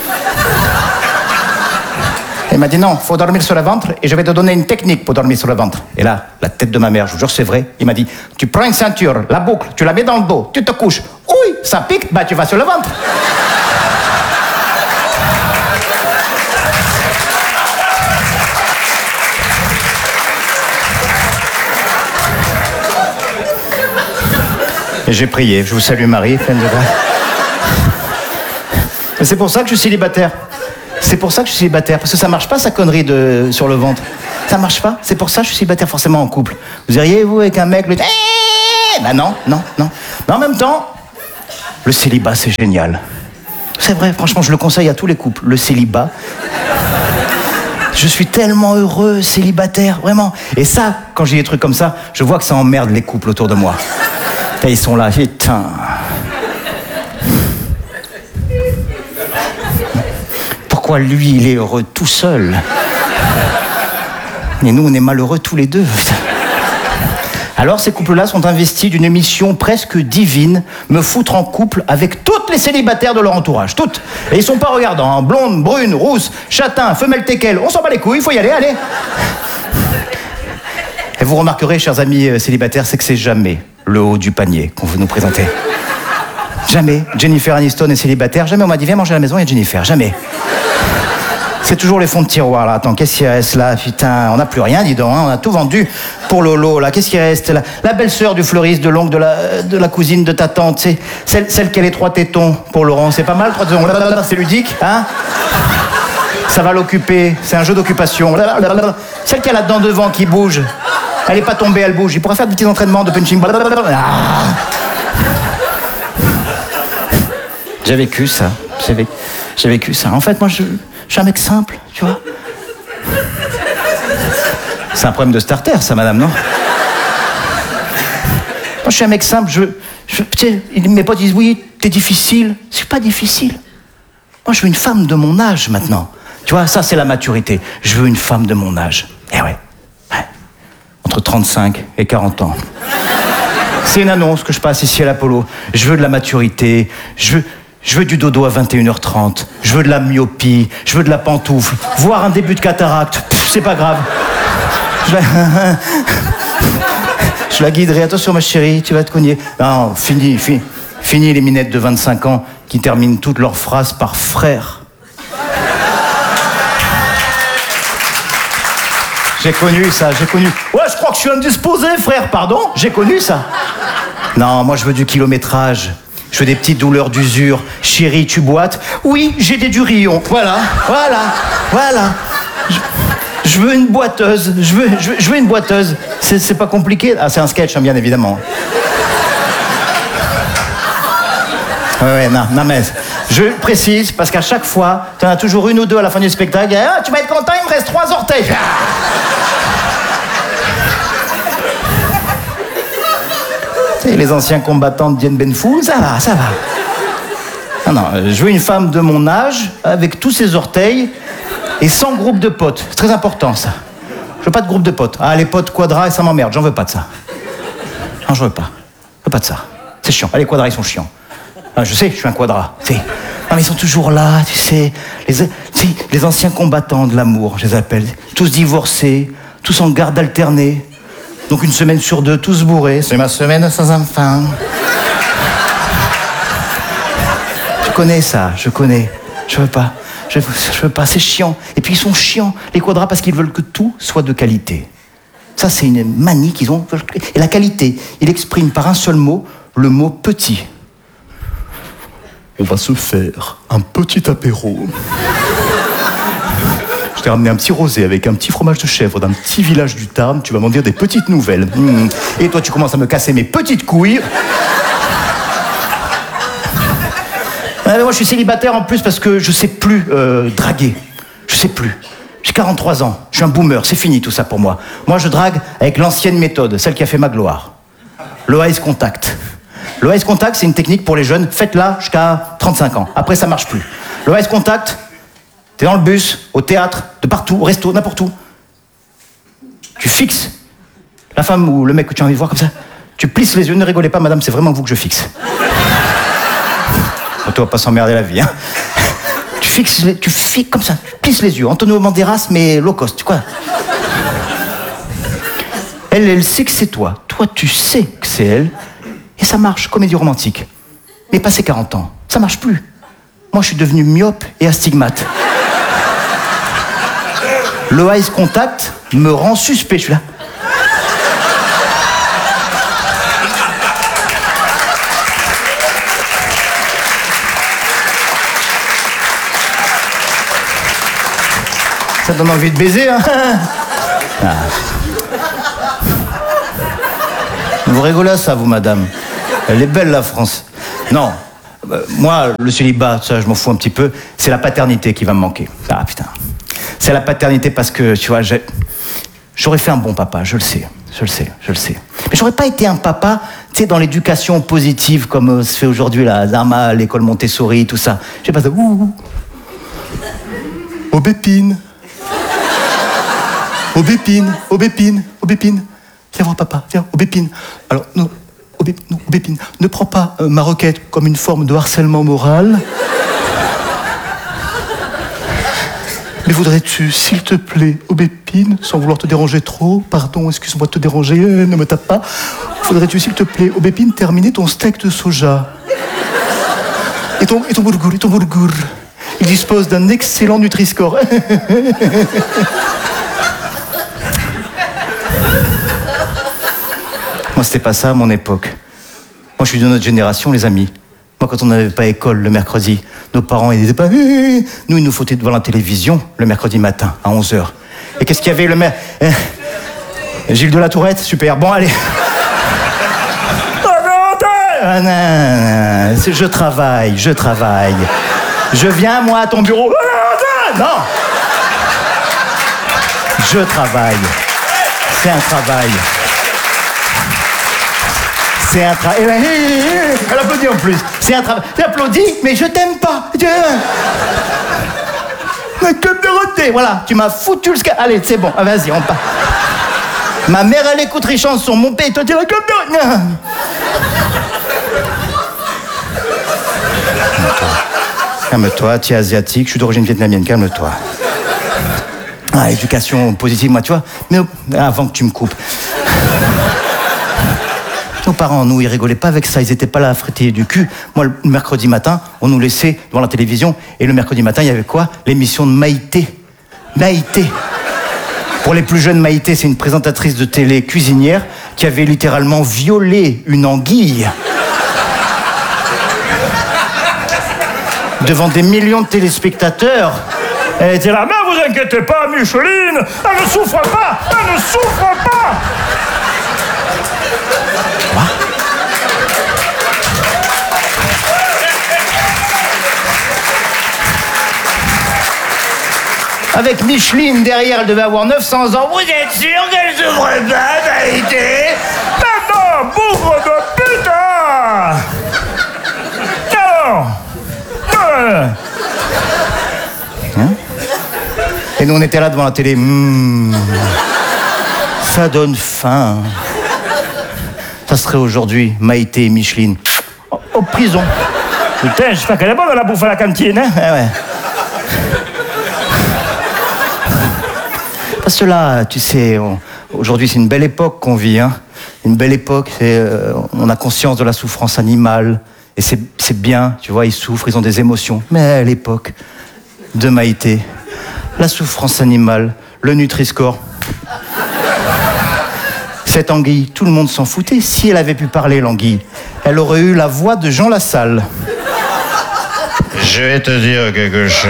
Speaker 6: Il m'a dit, non, il faut dormir sur le ventre et je vais te donner une technique pour dormir sur le ventre. Et là, la tête de ma mère, je vous jure, c'est vrai. Il m'a dit, tu prends une ceinture, la boucle, tu la mets dans le dos, tu te couches. Oui, ça pique, bah tu vas sur le ventre. Et j'ai prié, je vous salue Marie, pleine de grâce. C'est pour ça que je suis célibataire. C'est pour ça que je suis célibataire, parce que ça marche pas sa connerie sur le ventre. Ça marche pas, c'est pour ça que je suis célibataire forcément en couple. Vous iriez, vous, avec un mec, bah non. Mais en même temps, le célibat, c'est génial. C'est vrai, franchement, je le conseille à tous les couples, le célibat. Je suis tellement heureux, célibataire, vraiment. Et ça, quand j'ai des trucs comme ça, je vois que ça emmerde les couples autour de moi. Et ils sont là, putain. Pourquoi lui, il est heureux tout seul? Et nous, on est malheureux tous les deux. Alors, ces couples-là sont investis d'une mission presque divine, me foutre en couple avec toutes les célibataires de leur entourage, toutes. Et ils sont pas regardants, hein. Blondes, brunes, rousses, châtains, femelles teckel, on s'en bat les couilles, il faut y aller, allez. Et vous remarquerez, chers amis célibataires, c'est que c'est jamais le haut du panier qu'on veut nous présenter. Jamais. Jennifer Aniston est célibataire, jamais on m'a dit viens manger à la maison, il y a Jennifer, jamais. C'est toujours les fonds de tiroir, là. Attends, qu'est-ce qu'il reste, là? Putain, on n'a plus rien, dis donc, hein. On a tout vendu pour Lolo, là. Qu'est-ce qu'il reste, là? La belle-sœur du fleuriste, de l'oncle, de la cousine de ta tante, c'est celle qui a les 3 tétons pour Laurent. C'est pas mal, 3 tétons? C'est ludique, hein? Ça va l'occuper. C'est un jeu d'occupation. Celle qui a la dent devant qui bouge. Elle est pas tombée, elle bouge. Il pourra faire des petits entraînements de punching. J'ai vécu ça. J'ai vécu ça. En fait, moi, je suis un mec simple, tu vois. C'est un problème de starter, ça, madame, non? Moi, je suis un mec simple. Tu sais, mes potes disent, oui, t'es difficile. C'est pas difficile. Moi, je veux une femme de mon âge, maintenant. Tu vois, ça, c'est la maturité. Je veux une femme de mon âge. Eh ouais. Entre 35 et 40 ans. C'est une annonce que je passe ici à l'Apollo. Je veux de la maturité. Je veux du dodo à 21h30. Je veux de la myopie. Je veux de la pantoufle. Voire un début de cataracte. C'est pas grave. Je la guiderai. Attention, ma chérie, tu vas te cogner. Non, fini les minettes de 25 ans qui terminent toutes leurs phrases par frère. J'ai connu ça. Ouais, je crois que je suis indisposé, frère, pardon. J'ai connu ça. Non, moi, je veux du kilométrage. Je veux des petites douleurs d'usure. Chérie, tu boites? Oui, j'ai des durillons. Voilà. Je veux une boiteuse. Je veux une boiteuse. C'est pas compliqué. Ah, c'est un sketch, hein, bien évidemment. Ouais, non, mais je précise, parce qu'à chaque fois, t'en as toujours une ou deux à la fin du spectacle. Ah, tu vas être content, il me reste 3 orteils. Et les anciens combattants de Dien Ben Phu, ça va. Non, je veux une femme de mon âge, avec tous ses orteils, et sans groupe de potes. C'est très important, ça. Je veux pas de groupe de potes. Ah, les potes quadras, ça m'emmerde, j'en veux pas de ça. Non, je veux pas de ça. C'est chiant. Ah, les quadras, ils sont chiants. Ah, je sais, je suis un quadra. Non, mais ils sont toujours là, tu sais. Les anciens combattants de l'amour, je les appelle. Tous divorcés, tous en garde alternée. Donc 1 semaine sur 2, tous bourrés. C'est ma semaine sans enfant. Je connais ça, je connais. Je veux pas, c'est chiant. Et puis ils sont chiants, les quadras, parce qu'ils veulent que tout soit de qualité. Ça, c'est une manie qu'ils ont. Et la qualité, il exprime par un seul mot, le mot petit. On va se faire un petit apéro. Je t'ai ramené un petit rosé avec un petit fromage de chèvre d'un petit village du Tarn. Tu vas m'en dire des petites nouvelles. Et toi, tu commences à me casser mes petites couilles. Mais moi, je suis célibataire en plus parce que je sais plus draguer. Je sais plus. J'ai 43 ans. Je suis un boomer. C'est fini tout ça pour moi. Moi, je drague avec l'ancienne méthode, celle qui a fait ma gloire. Le eyes contact. Le eyes contact, c'est une technique pour les jeunes. Faites-la jusqu'à 35 ans. Après, ça marche plus. Le eyes contact, t'es dans le bus, au théâtre, de partout, au resto, n'importe où. Tu fixes la femme ou le mec que tu as envie de voir comme ça. Tu plisses les yeux. Ne rigolez pas, madame, c'est vraiment vous que je fixe. Tu vas pas s'emmerder la vie, hein. Tu fixes comme ça, tu plisses les yeux. Antonio Banderas, mais low cost, quoi. Elle sait que c'est toi. Toi, tu sais que c'est elle. Et ça marche, comédie romantique. Mais passé 40 ans, ça marche plus. Moi, je suis devenu myope et astigmate. Le eyes contact me rend suspect, je suis là. donne envie de baiser, hein. Ah. Vous rigolez à ça, vous, madame? Elle est belle, la France. Non, moi, le célibat, ça, je m'en fous un petit peu. C'est la paternité qui va me manquer. Ah, putain. C'est la paternité parce que, tu vois, j'aurais fait un bon papa, je le sais. Mais j'aurais pas été un papa, tu sais, dans l'éducation positive, comme se fait aujourd'hui, là, Zama, l'école Montessori, tout ça. Je sais pas ça. Aubépine. Viens voir papa, viens, Aubépine. Alors, non, Aubépine, ne prends pas ma requête comme une forme de harcèlement moral. Mais voudrais-tu, s'il te plaît, Aubépine, sans vouloir te déranger trop, pardon, excuse-moi de te déranger, ne me tape pas. Voudrais-tu, s'il te plaît, Aubépine, terminer ton steak de soja? Et ton boulgour. Il dispose d'un excellent Nutri-Score. Moi, c'était pas ça à mon époque. Moi, je suis de notre génération, les amis. Moi, quand on n'avait pas école le mercredi, nos parents, ils disaient pas... Nous, ils nous foutaient devant la télévision le mercredi matin, à 11h. Et qu'est-ce qu'il y avait Gilles de la Tourette, super. Bon, allez. Je travaille. Je viens, moi, à ton bureau. Non. Je travaille. C'est un travail. Elle applaudit en plus. C'est un travail. J'applaudis, mais je t'aime pas. Mais que Dorothée, voilà, tu m'as foutu le Allez, c'est bon, vas-y, on part. Ma mère, elle écoute les chansons, mon père, toi, tu vas comme Dorothée. Calme-toi, tu es asiatique, je suis d'origine vietnamienne, calme-toi. Ah, éducation positive, moi, tu vois. Mais avant que tu me coupes. Nos parents, nous, ils rigolaient pas avec ça, ils étaient pas là à frétiller du cul. Moi, le mercredi matin, on nous laissait devant la télévision, et le mercredi matin, il y avait quoi? L'émission de Maïté. Pour les plus jeunes, Maïté, c'est une présentatrice de télé cuisinière qui avait littéralement violé une anguille devant des millions de téléspectateurs. Elle était là, mais vous inquiétez pas, Micheline, elle ne souffre pas. Avec Micheline derrière, elle devait avoir 900 ans. Vous êtes sûr qu'elle souffre pas, Maïté? Non, bougre de putain! Non! Et nous, on était là devant la télé. Ça donne faim. Ça serait aujourd'hui Maïté et Micheline. En prison. Putain, j'espère qu'elle est bonne la bouffe à la cantine, hein? Ah ouais. Parce que là, tu sais, aujourd'hui, c'est une belle époque qu'on vit, hein. Une belle époque, on a conscience de la souffrance animale. Et c'est bien, tu vois, ils souffrent, ils ont des émotions. Mais à l'époque de Maïté, la souffrance animale, le Nutri-Score. Cette anguille, tout le monde s'en foutait. Si elle avait pu parler, l'anguille, elle aurait eu la voix de Jean Lassalle.
Speaker 7: Je vais te dire quelque chose.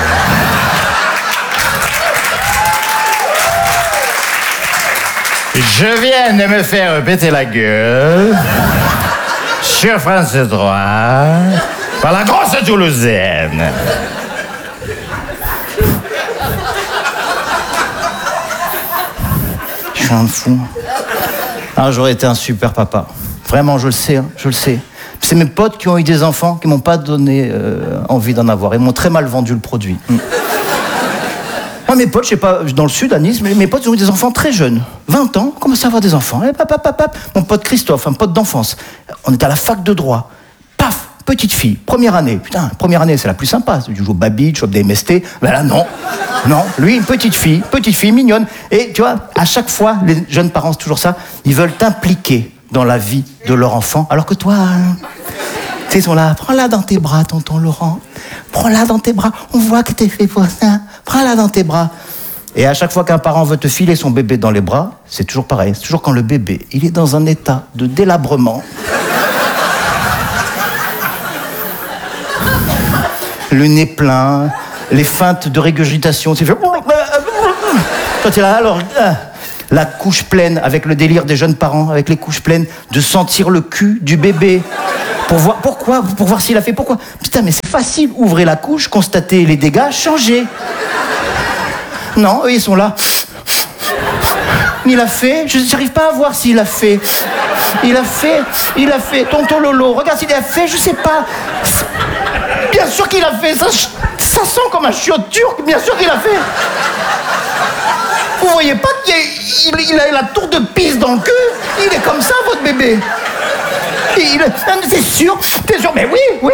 Speaker 7: Je viens de me faire péter la gueule sur France 3 par la grosse Toulousaine.
Speaker 6: Je suis un fou. Ah, j'aurais été un super papa. Vraiment, je le sais, hein, je le sais. C'est mes potes qui ont eu des enfants qui m'ont pas donné envie d'en avoir. Ils m'ont très mal vendu le produit. Moi, mes potes, je sais pas, dans le sud, à Nice, mais mes potes ont eu des enfants très jeunes. 20 ans, commencent à avoir des enfants. Et mon pote Christophe, un pote d'enfance. On était à la fac de droit. Paf, petite fille, première année. Putain, première année, c'est la plus sympa. Tu joues au baby, tu chopes des MST. Ben là, non. Non, lui, une petite fille mignonne. Et tu vois, à chaque fois, les jeunes parents, c'est toujours ça, ils veulent t'impliquer dans la vie de leur enfant. Alors que toi, tu sais, ils sont là, prends-la dans tes bras, tonton Laurent. Prends-la dans tes bras, on voit que t'es fait pour ça. Prends-la dans tes bras. Et à chaque fois qu'un parent veut te filer son bébé dans les bras, c'est toujours pareil. C'est toujours quand le bébé, il est dans un état de délabrement. Le nez plein, les feintes de régurgitation. Tu fais... Quand tu es là, alors... La couche pleine, avec le délire des jeunes parents, avec les couches pleines, de sentir le cul du bébé. Pour voir, pourquoi? Pour voir s'il a fait, pourquoi? Putain, mais c'est facile, ouvrez la couche, constatez les dégâts, changez. Non, eux, ils sont là. Il a fait, je n'arrive pas à voir s'il a fait. Il a fait, tonton Lolo, regarde s'il a fait, je sais pas. Bien sûr qu'il a fait, ça sent comme un chiot turc, bien sûr qu'il a fait. Vous voyez pas qu'il a la tour de pisse dans le cul? Il est comme ça, votre bébé. C'est sûr, mais oui.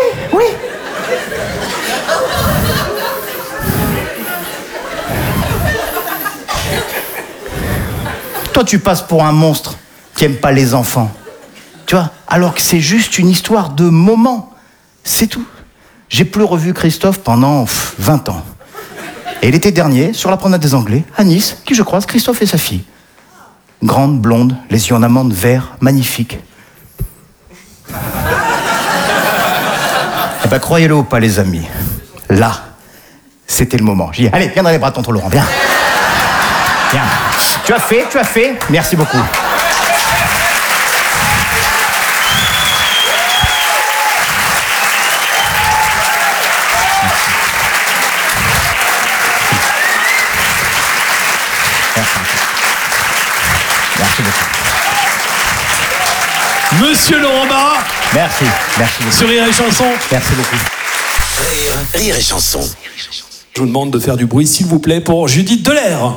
Speaker 6: Toi, tu passes pour un monstre qui aime pas les enfants. Tu vois, alors que c'est juste une histoire de moment. C'est tout. J'ai plus revu Christophe pendant 20 ans. Et l'été dernier, sur la promenade des Anglais, à Nice, qui je croise Christophe et sa fille. Grande, blonde, les yeux en amande vert, magnifique. Eh ben, croyez-le ou pas, les amis, là, c'était le moment. J'ai dit, allez, viens dans les bras de tonton Laurent, viens. Viens. Tu as fait. Merci beaucoup. Merci beaucoup.
Speaker 2: Monsieur Laurent Barra.
Speaker 6: Merci beaucoup.
Speaker 2: Sur Rire et Chanson.
Speaker 6: Merci beaucoup.
Speaker 3: Rire et Chanson.
Speaker 2: Je vous demande de faire du bruit, s'il vous plaît, pour Judith Delair.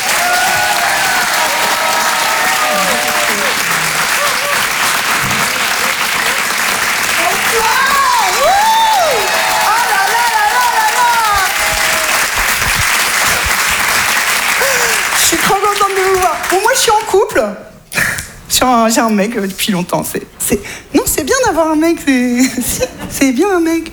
Speaker 8: Je suis trop contente de vous voir. Bon, moi, je suis en couple. J'ai un mec depuis longtemps. Non, c'est bien d'avoir un mec. C'est bien un mec.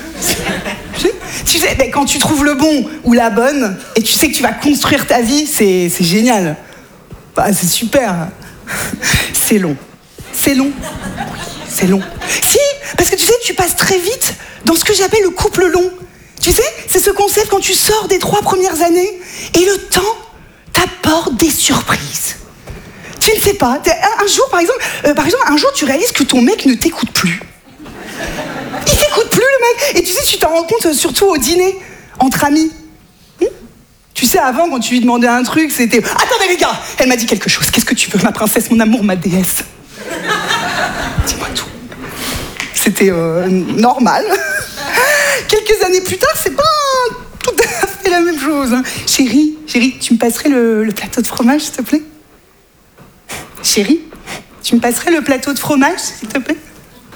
Speaker 8: Tu sais, quand tu trouves le bon ou la bonne, et tu sais que tu vas construire ta vie, c'est génial. Bah, c'est super. C'est long. C'est long. Si, parce que tu sais, tu passes très vite dans ce que j'appelle le couple long. Tu sais, c'est ce concept quand tu sors des 3 premières années, et le temps t'apporte des surprises. Tu ne sais pas, un jour, par exemple, un jour, tu réalises que ton mec ne t'écoute plus. Il t'écoute plus, le mec. Et tu sais, tu t'en rends compte surtout au dîner, entre amis. Tu sais, avant, quand tu lui demandais un truc, c'était... Attendez, les gars, elle m'a dit quelque chose. Qu'est-ce que tu veux, ma princesse, mon amour, ma déesse? Dis-moi tout. C'était normal. Quelques années plus tard, c'est pas tout à fait la même chose. Hein. Chérie, tu me passerais le plateau de fromage, s'il te plaît? Chérie, tu me passerais le plateau de fromage, s'il te plaît?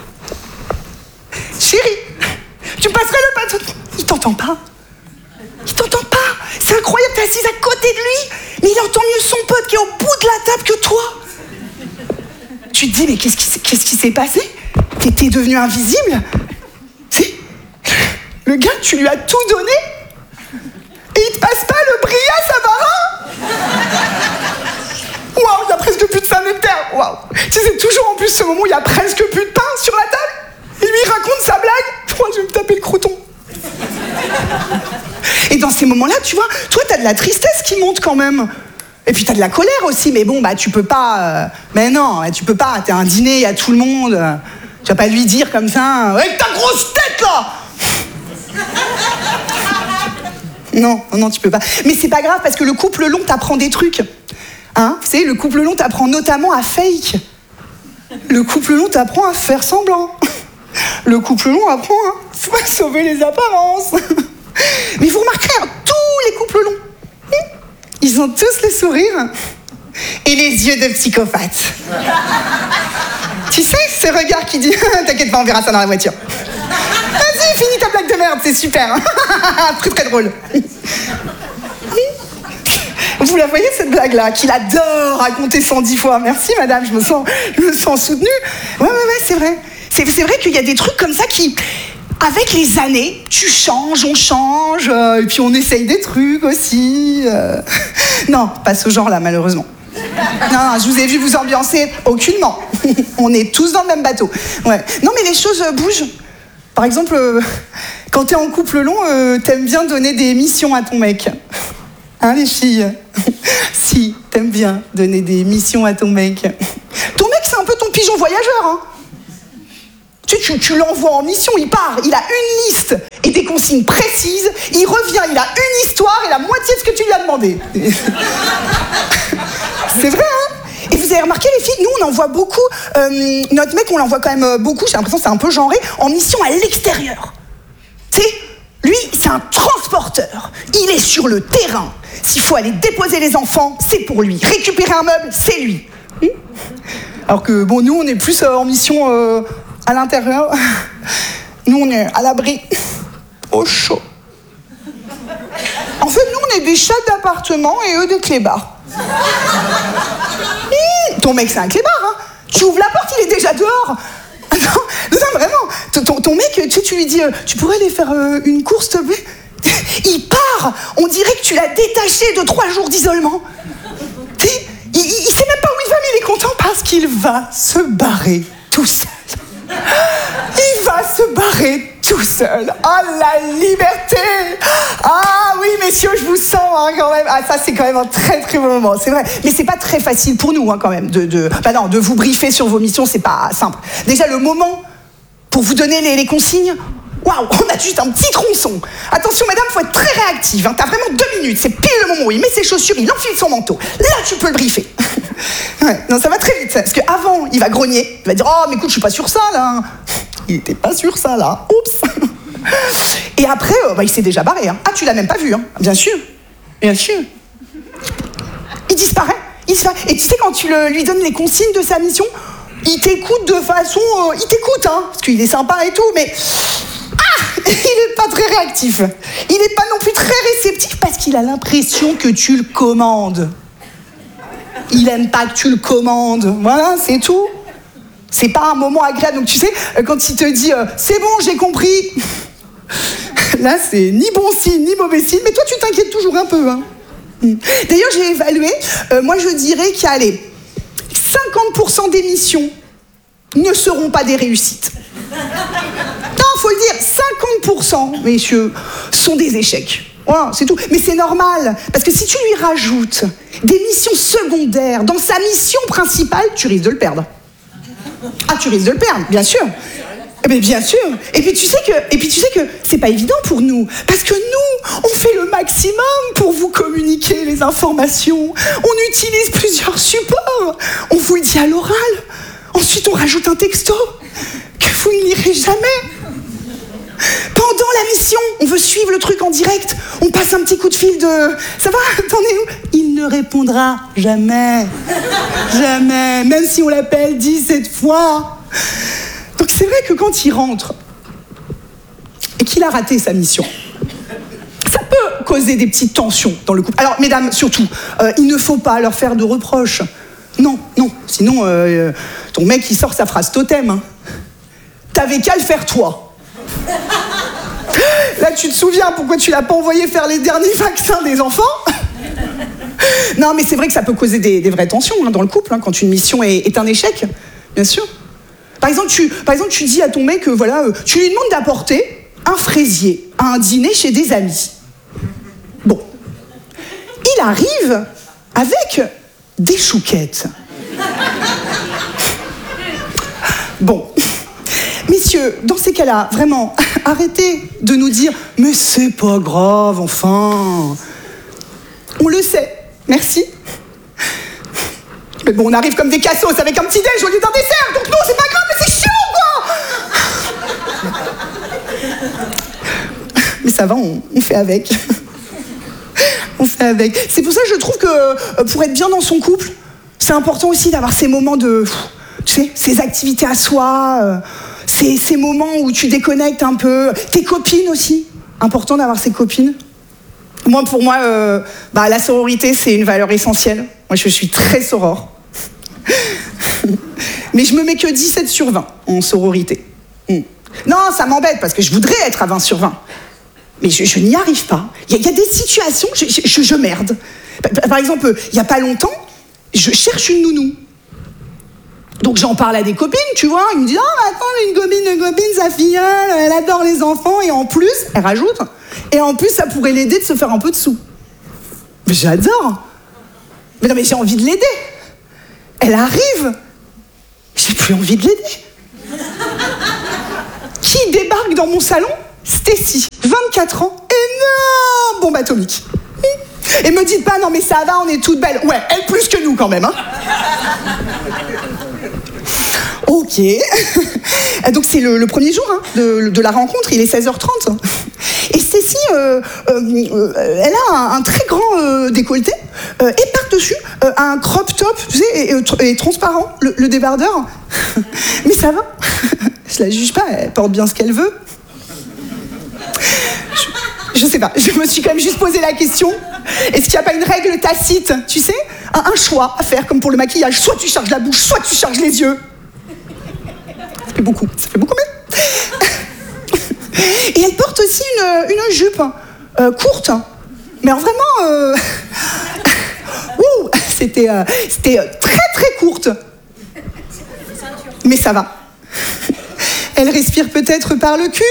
Speaker 8: Chérie, tu me passerais le plateau de... Il t'entend pas. C'est incroyable, t'es assise à côté de lui, mais il entend mieux son pote qui est au bout de la table que toi. Tu te dis, mais qu'est-ce qui s'est passé? T'es devenu invisible? C'est... Le gars, tu lui as tout donné et il te passe pas le Bria Savarin? Waouh, il y a presque plus de 5 hectares. Waouh. Tu sais, c'est toujours en plus ce moment où il y a presque plus de pain sur la table. Et lui, il raconte sa blague. Moi, je vais me taper le croûton. Et dans ces moments-là, tu vois, toi, t'as de la tristesse qui monte quand même. Et puis t'as de la colère aussi, mais bon, bah tu peux pas... Mais non, tu peux pas, t'es à un dîner, il y a tout le monde. Tu vas pas lui dire comme ça, avec ta grosse tête, là. Non, tu peux pas. Mais c'est pas grave, parce que le couple long t'apprend des trucs. Hein, vous savez, le couple long t'apprend notamment à fake. Le couple long t'apprend à faire semblant. Le couple long apprend à sauver les apparences. Mais vous remarquerez, tous les couples longs, ils ont tous le sourire et les yeux de psychopathe. Tu sais, ce regard qui dit « T'inquiète pas, on verra ça dans la voiture. » Vas-y, finis ta blague de merde, c'est super. Très très drôle. Vous la voyez, cette blague-là, qu'il adore raconter 110 fois. Merci, madame, je me sens soutenue. Ouais, c'est vrai. C'est vrai qu'il y a des trucs comme ça qui... Avec les années, tu changes, on change, et puis on essaye des trucs aussi. Non, pas ce genre-là, malheureusement. Non, je vous ai vu vous ambiancer aucunement. On est tous dans le même bateau. Ouais. Non, mais les choses bougent. Par exemple, Quand t'es en couple long, t'aimes bien donner des missions à ton mec. Hein, les filles? Si, t'aimes bien donner des missions à ton mec. Ton mec, c'est un peu ton pigeon voyageur, hein. Tu l'envoies en mission, il part, il a une liste et des consignes précises, il revient, il a une histoire et la moitié de ce que tu lui as demandé. C'est vrai, hein? Et vous avez remarqué, les filles, nous, on envoie beaucoup, notre mec, on l'envoie quand même beaucoup, j'ai l'impression que c'est un peu genré, en mission à l'extérieur. Tu sais, lui, c'est un transporteur. Il est sur le terrain. S'il faut aller déposer les enfants, c'est pour lui. Récupérer un meuble, c'est lui. Alors que, bon, nous, on est plus en mission à l'intérieur. Nous, on est à l'abri, au chaud. En fait, nous, on est des chats d'appartement et eux des clébards. Ton mec, c'est un clébard, hein. Tu ouvres la porte, il est déjà dehors. Non, vraiment. Ton mec, tu lui dis, tu pourrais aller faire une course, s'il te plaît? Il part. On dirait que tu l'as détaché de 3 jours d'isolement. Il sait même pas où il va, mais il est content parce qu'il va se barrer tout seul. Il va se barrer tout seul. Oh, la liberté! Ah oui, messieurs, je vous sens hein, quand même. Ah, ça, c'est quand même un très très bon moment, c'est vrai. Mais c'est pas très facile pour nous, hein, quand même, de vous briefer sur vos missions, c'est pas simple. Déjà, le moment pour vous donner les consignes, waouh, on a juste un petit tronçon. Attention, madame, faut être très réactive. Hein, t'as vraiment 2 minutes, c'est pile le moment où il met ses chaussures, il enfile son manteau. Là, tu peux le briefer. Ouais, non, ça va très vite, parce qu'avant, il va grogner. Il va dire, oh, mais écoute, je suis pas sur ça, là. Il était pas sur ça, là. Oups. Et après, il s'est déjà barré. Hein. Ah, tu l'as même pas vu, hein. Bien sûr. Bien sûr. Il disparaît. Et tu sais, quand tu lui donnes les consignes de sa mission, il t'écoute de façon... il t'écoute, hein, parce qu'il est sympa et tout, mais... Ah, il est pas très réactif. Il est pas non plus très réceptif, parce qu'il a l'impression que tu le commandes. Il aime pas que tu le commandes. Voilà, c'est tout. C'est pas un moment agréable. Donc tu sais, quand il te dit c'est bon, j'ai compris. Là, c'est ni bon signe, ni mauvais signe. Mais toi, tu t'inquiètes toujours un peu. Hein. D'ailleurs, j'ai évalué. Moi, je dirais qu'il y a, allez, 50% des missions ne seront pas des réussites. Non, faut le dire, 50%, messieurs, sont des échecs. Voilà, c'est tout. Mais c'est normal, parce que si tu lui rajoutes des missions secondaires dans sa mission principale, tu risques de le perdre. Ah, tu risques de le perdre, bien sûr. Mais bien sûr. Et puis tu sais que c'est pas évident pour nous, parce que nous, on fait le maximum pour vous communiquer les informations. On utilise plusieurs supports. On vous le dit à l'oral. Ensuite, on rajoute un texto que vous ne lirez jamais. Pendant la mission, on veut suivre le truc en direct. On passe un petit coup de fil de... Ça va? T'en es où? Il ne répondra jamais. Jamais. Même si on l'appelle 17 fois. Donc c'est vrai que quand il rentre et qu'il a raté sa mission, ça peut causer des petites tensions dans le couple. Alors, mesdames, surtout, il ne faut pas leur faire de reproches. Non. Sinon, ton mec, il sort sa phrase totem. Hein. T'avais qu'à le faire, toi. Là, tu te souviens pourquoi tu l'as pas envoyé faire les derniers vaccins des enfants? Non, mais c'est vrai que ça peut causer des vraies tensions hein, dans le couple, hein, quand une mission est un échec, bien sûr. Par exemple, tu dis à ton mec, voilà, tu lui demandes d'apporter un fraisier à un dîner chez des amis. Bon. Il arrive avec des chouquettes. Bon. Messieurs, dans ces cas-là, vraiment, arrêtez de nous dire « Mais c'est pas grave, enfin !» On le sait, merci. Mais bon, on arrive comme des cassos avec un petit déj au lieu d'un dessert, donc non, c'est pas grave, mais c'est chiant, quoi. Mais ça va, on fait avec. On fait avec. C'est pour ça que je trouve que pour être bien dans son couple, c'est important aussi d'avoir ces moments de... Tu sais, ces activités à soi... Ces moments où tu déconnectes un peu. Tes copines aussi. Important d'avoir ses copines. Pour moi, la sororité, c'est une valeur essentielle. Moi, je suis très soror. Mais je me mets que 17 sur 20 en sororité. Non, ça m'embête parce que je voudrais être à 20 sur 20. Mais je n'y arrive pas. Il y a des situations, je merde. Par exemple, il n'y a pas longtemps, je cherche une nounou. Donc j'en parle à des copines, tu vois, ils me disent « Oh, mais attends, une copine, sa filleule, elle adore les enfants, et en plus, elle rajoute, et en plus, ça pourrait l'aider de se faire un peu de sous. » Mais j'adore. Mais non, mais j'ai envie de l'aider. Elle arrive. J'ai plus envie de l'aider. Qui débarque dans mon salon? Stacy, 24 ans, énorme bombe atomique. Et me dites pas, non mais ça va, on est toutes belles. Ouais, elle plus que nous quand même, hein. Ok. Donc c'est le premier jour hein, de la rencontre, il est 16h30. Et Stacy, elle a un très grand décolleté et par-dessus un crop top, tu sais, et transparent, le débardeur. Mais ça va. Je la juge pas, elle porte bien ce qu'elle veut. Je sais pas, je me suis quand même juste posé la question. Est-ce qu'il n'y a pas une règle tacite, tu sais, un choix à faire comme pour le maquillage. Soit tu charges la bouche, soit tu charges les yeux. Ça fait beaucoup, mais... Et elle porte aussi une jupe courte. Mais alors vraiment... Ouh, c'était très très courte. Mais ça va. Elle respire peut-être par le cul.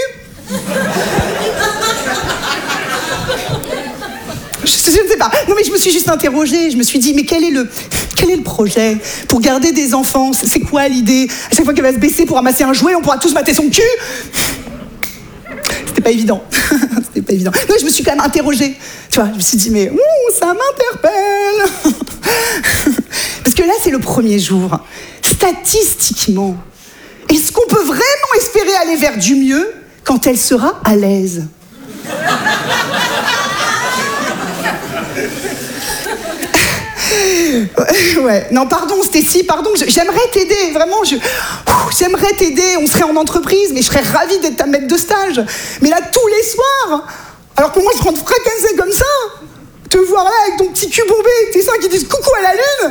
Speaker 8: Je ne sais pas. Non mais je me suis juste interrogée. Je me suis dit, mais quel est le projet pour garder des enfants? C'est quoi l'idée? À chaque fois qu'elle va se baisser pour ramasser un jouet, on pourra tous mater son cul. C'était pas évident. C'était pas évident. Non, je me suis quand même interrogée. Tu vois, je me suis dit, mais ça m'interpelle. Parce que là, c'est le premier jour. Statistiquement, est-ce qu'on peut vraiment espérer aller vers du mieux quand elle sera à l'aise? Ouais, non, pardon, Stacy, pardon, j'aimerais t'aider, vraiment, j'aimerais t'aider, on serait en entreprise, mais je serais ravie d'être ta maître de stage. Mais là, tous les soirs, alors que moi, je rentre fracassée comme ça, te voir là avec ton petit cul bombé, avec tes seins qui disent coucou à la lune.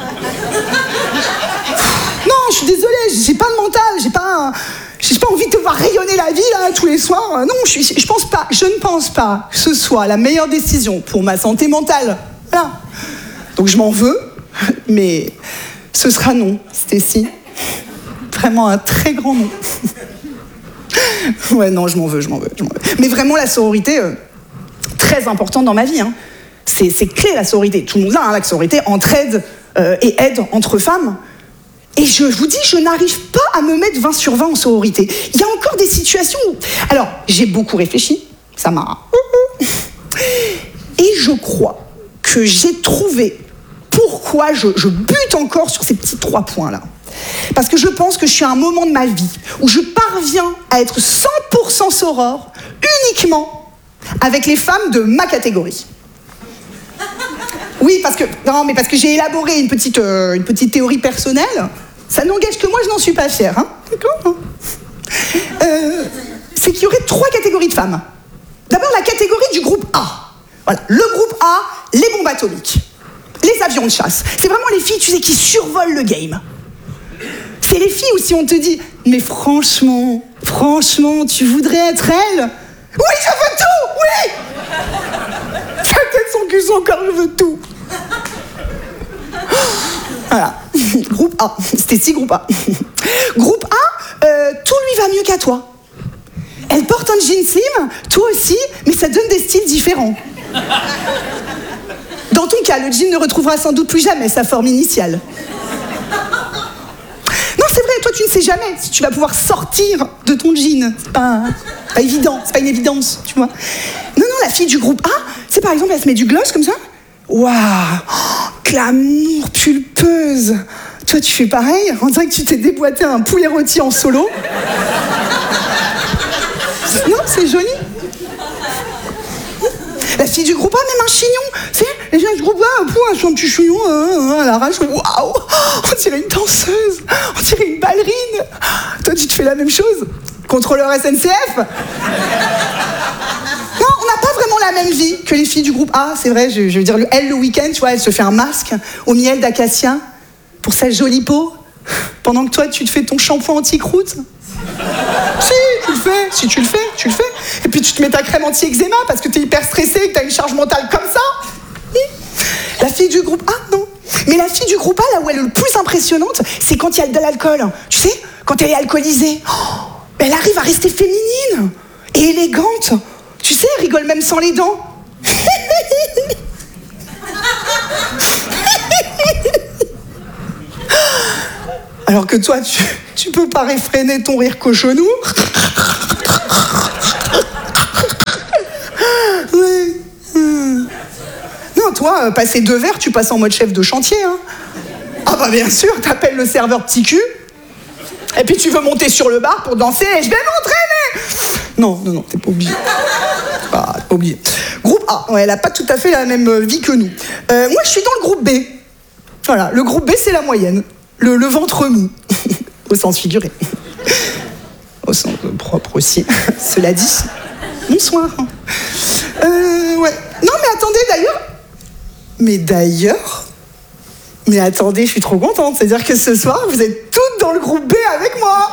Speaker 8: Non, je suis désolée, j'ai pas de mental, j'ai pas envie de te voir rayonner la vie, là, tous les soirs. Non, je ne pense pas que ce soit la meilleure décision pour ma santé mentale. Voilà. Donc je m'en veux, mais ce sera non, Stacy. Vraiment un très grand non. Ouais, non, je m'en veux. Mais vraiment, la sororité, très importante dans ma vie. Hein. C'est clé, la sororité. Tout le monde a, hein, la sororité, entraide et aide entre femmes. Et je vous dis, je n'arrive pas à me mettre 20 sur 20 en sororité. Il y a encore des situations où... Alors, j'ai beaucoup réfléchi, ça m'a... Et je crois que j'ai trouvé pourquoi je bute encore sur ces petits 3 points-là. Parce que je pense que je suis à un moment de ma vie où je parviens à être 100% soror uniquement avec les femmes de ma catégorie. Oui, parce que j'ai élaboré une petite théorie personnelle. Ça n'engage que moi, je n'en suis pas fière. Hein, d'accord ? C'est qu'il y aurait 3 catégories de femmes. D'abord, la catégorie du groupe A. Voilà, le groupe A, les bombes atomiques, les avions de chasse. C'est vraiment les filles, tu sais, qui survolent le game. C'est les filles où si on te dit « Mais franchement, tu voudrais être elle ?» Oui, je veux tout, oui. Sa tête, son cul, son corps, je veux tout. Voilà. Groupe A. Stacy, groupe A. Groupe A, tout lui va mieux qu'à toi. Elle porte un jean slim, toi aussi, mais ça donne des styles différents. Dans ton cas, le jean ne retrouvera sans doute plus jamais sa forme initiale. Non, c'est vrai, toi, tu ne sais jamais si tu vas pouvoir sortir de ton jean. C'est pas évident, c'est pas une évidence, tu vois. Non, la fille du groupe A, c'est par exemple, elle se met du gloss comme ça. Waouh, glamour pulpeuse. Toi, tu fais pareil. On dirait que tu t'es déboîté un poulet rôti en solo. Non, c'est joli. La fille du groupe A, même un chignon. Tu sais, les gens du groupe A, un petit chignon à l'arrache. Waouh, on dirait une danseuse. On dirait une ballerine. Toi, tu te fais la même chose. Contrôleur SNCF. Non, on n'a pas vraiment la même vie que les filles du groupe A, c'est vrai. Je veux dire, elle, le week-end, tu vois, elle se fait un masque au miel d'acacia pour sa jolie peau, pendant que toi, tu te fais ton shampoing anti-croûte. Si tu le fais. Et puis tu te mets ta crème anti-eczéma parce que t'es hyper stressé et que t'as une charge mentale comme ça. La fille du groupe A, non. Mais la fille du groupe A, là où elle est le plus impressionnante, c'est quand il y a de l'alcool. Tu sais, quand elle est alcoolisée. Oh, elle arrive à rester féminine et élégante. Tu sais, elle rigole même sans les dents. Alors que toi, tu peux pas réfréner ton rire cochonou. Ouais. Non, toi, passer 2 verres, tu passes en mode chef de chantier. Hein. Ah bah bien sûr, t'appelles le serveur petit cul. Et puis tu veux monter sur le bar pour danser et je vais m'entraîner. Non, t'es pas obligé. Ah, t'es pas obligé. Groupe A, ouais, elle a pas tout à fait la même vie que nous. Moi, je suis dans le groupe B. Voilà, le groupe B, c'est la moyenne. Le ventre mou, au sens figuré. Au sens propre aussi, cela dit. Bonsoir. Ouais. Non, mais attendez, Mais attendez, je suis trop contente. C'est-à-dire que ce soir, vous êtes toutes dans le groupe B avec moi.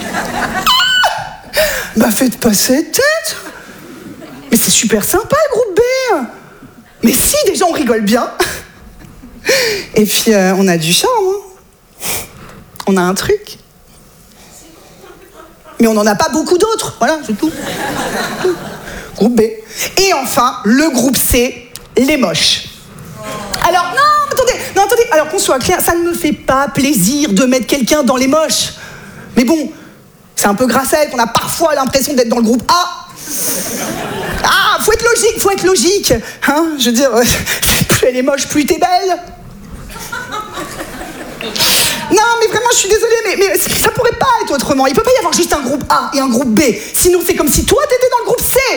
Speaker 8: Bah, faites pas cette tête. Mais c'est super sympa, le groupe B. Mais si, déjà, on rigole bien. Et puis, on a du charme, hein. On a un truc. Mais on n'en a pas beaucoup d'autres. Voilà, c'est tout. Groupe B. Et enfin, le groupe C, les moches. Alors, non, attendez. Alors qu'on soit clair, ça ne me fait pas plaisir de mettre quelqu'un dans les moches. Mais bon, c'est un peu grâce à elle qu'on a parfois l'impression d'être dans le groupe A. Ah, faut être logique. Hein, je veux dire, plus elle est moche, plus t'es belle. Non, mais vraiment, je suis désolée, mais ça pourrait pas être autrement. Il peut pas y avoir juste un groupe A et un groupe B. Sinon, c'est comme si toi, t'étais dans le groupe C.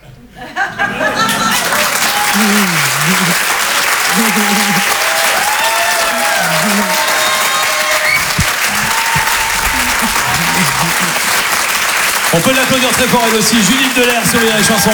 Speaker 2: On peut l'applaudir très fort, elle aussi. Judith Delair sur les chansons.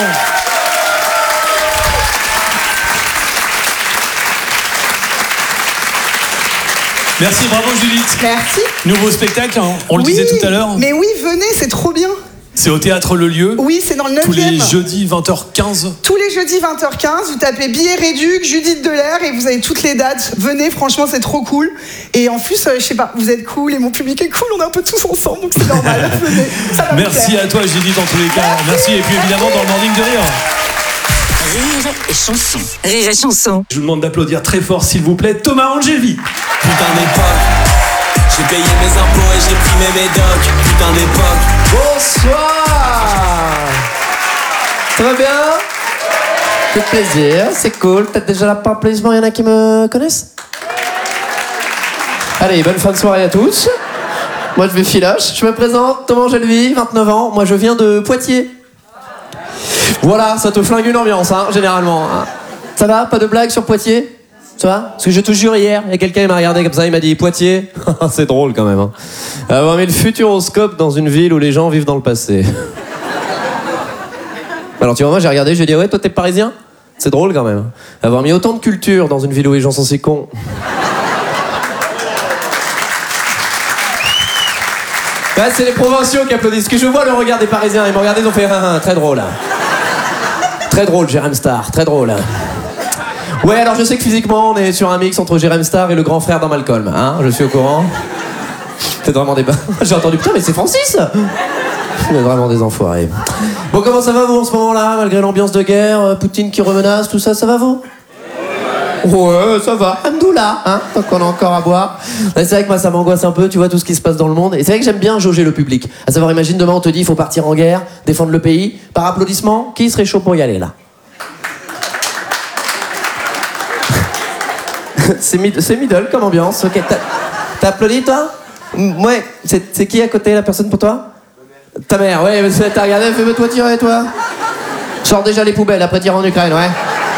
Speaker 2: Merci, bravo Judith.
Speaker 8: Merci.
Speaker 2: Nouveau spectacle, hein, on le disait tout à l'heure.
Speaker 8: Mais oui, venez, c'est trop bien.
Speaker 2: C'est au théâtre Le Lieu.
Speaker 8: Oui, c'est dans le 9e.
Speaker 2: Tous les jeudis 20h15.
Speaker 8: Tous les jeudis 20h15, vous tapez billets réduc, Judith Delair et vous avez toutes les dates. Venez, franchement, c'est trop cool. Et en plus, je sais pas, vous êtes cool et mon public est cool, on est un peu tous ensemble, donc c'est normal. Venez, ça va.
Speaker 2: Merci à toi Judith en tous les cas. Merci. Et puis évidemment dans le Morning de Rire.
Speaker 3: Rire et chanson. Rire et chanson.
Speaker 2: Je vous demande d'applaudir très fort s'il vous plaît Thomas Angévi.
Speaker 9: Putain d'époque, j'ai payé mes impôts et j'ai pris mes médocs. Putain d'époque.
Speaker 10: Bonsoir. Très bien. Fait plaisir, c'est cool. Peut-être déjà là par applaudissement, il y en a qui me connaissent. Allez, bonne fin de soirée à tous. Moi je vais filoche. Je me présente, Thomas Angévi, 29 ans. Moi je viens de Poitiers. Voilà, ça te flingue une ambiance, hein, généralement. Ça va? Pas de blague sur Poitiers? Ça va? Parce que je te jure, hier, il y a quelqu'un qui m'a regardé comme ça, il m'a dit Poitiers. C'est drôle quand même. Hein. Avoir mis le futuroscope dans une ville où les gens vivent dans le passé. Alors tu vois, moi j'ai regardé, je lui ai dit ouais, toi t'es parisien? C'est drôle quand même. Avoir mis autant de culture dans une ville où les gens sont si cons. Ouais, c'est les provinciaux qui applaudissent. Que je vois le regard des Parisiens, ils m'ont regardé, ils ont fait très drôle. Très drôle, Jérém Star, très drôle. Ouais, alors je sais que physiquement, on est sur un mix entre Jérém Star et le grand frère dans Malcolm, hein, je suis au courant. C'est vraiment des... J'ai entendu, putain, mais c'est Francis. On est vraiment des enfoirés. Bon, comment ça va, vous, en ce moment-là, malgré l'ambiance de guerre, Poutine qui remenace, tout ça, ça va, vous? Ouais, ça va. Hamdoullah, hein, tant qu'on a encore à boire. Ouais, c'est vrai que moi, ça m'angoisse un peu, tu vois, tout ce qui se passe dans le monde. Et c'est vrai que j'aime bien jauger le public. À savoir, imagine, demain, on te dit, il faut partir en guerre, défendre le pays. Par applaudissement, qui serait chaud pour y aller, là? C'est middle comme ambiance. Ok, t'as applaudi, toi? Ouais, c'est qui à côté, la personne pour toi? Ta mère, ouais, t'as regardé, fais-toi tirer, toi. Sors déjà les poubelles, après tire en Ukraine, ouais.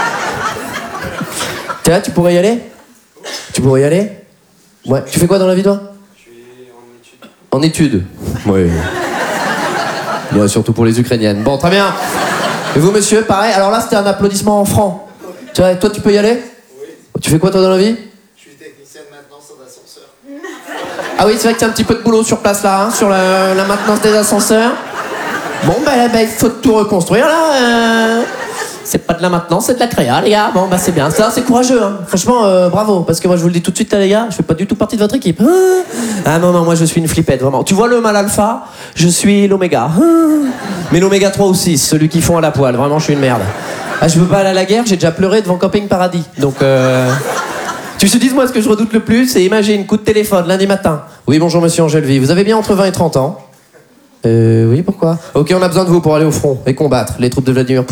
Speaker 10: Tiens, tu pourrais y aller? Tu pourrais y aller? Ouais. Tu fais quoi dans la vie, toi? Je suis en études. En études? Oui. Ouais, surtout pour les Ukrainiennes. Bon, très bien. Et vous, monsieur, pareil? Alors là, c'était un applaudissement en franc. Tu vois, toi, tu peux y aller? Oui. Tu fais quoi, toi, dans la vie? Je suis technicien de maintenance d'ascenseur. Ah oui, c'est vrai que t'as un petit peu de boulot sur place, là, hein, sur la maintenance des ascenseurs. Bon, bah, il faut tout reconstruire, là. C'est pas de la maintenance, c'est de la créa, les gars. Bon, bah c'est bien. Ça, c'est courageux, hein. Franchement, bravo. Parce que moi, je vous le dis tout de suite, là, les gars, je fais pas du tout partie de votre équipe. Ah non, non, moi, je suis une flippette, vraiment. Tu vois le mâle alpha? Je suis l'oméga. Mais l'oméga 3 ou 6, celui qui fond à la poêle. Vraiment, je suis une merde. Ah, je peux pas aller à la guerre, j'ai déjà pleuré devant Camping Paradis. Donc, Tu te dis, moi, ce que je redoute le plus, c'est imagine, coup de téléphone, lundi matin. Oui, bonjour, monsieur Angelvi. Vous avez bien entre 20 et 30 ans? Oui, pourquoi? Ok, on a besoin de vous pour aller au front et combattre les troupes de Vladimir Poutine.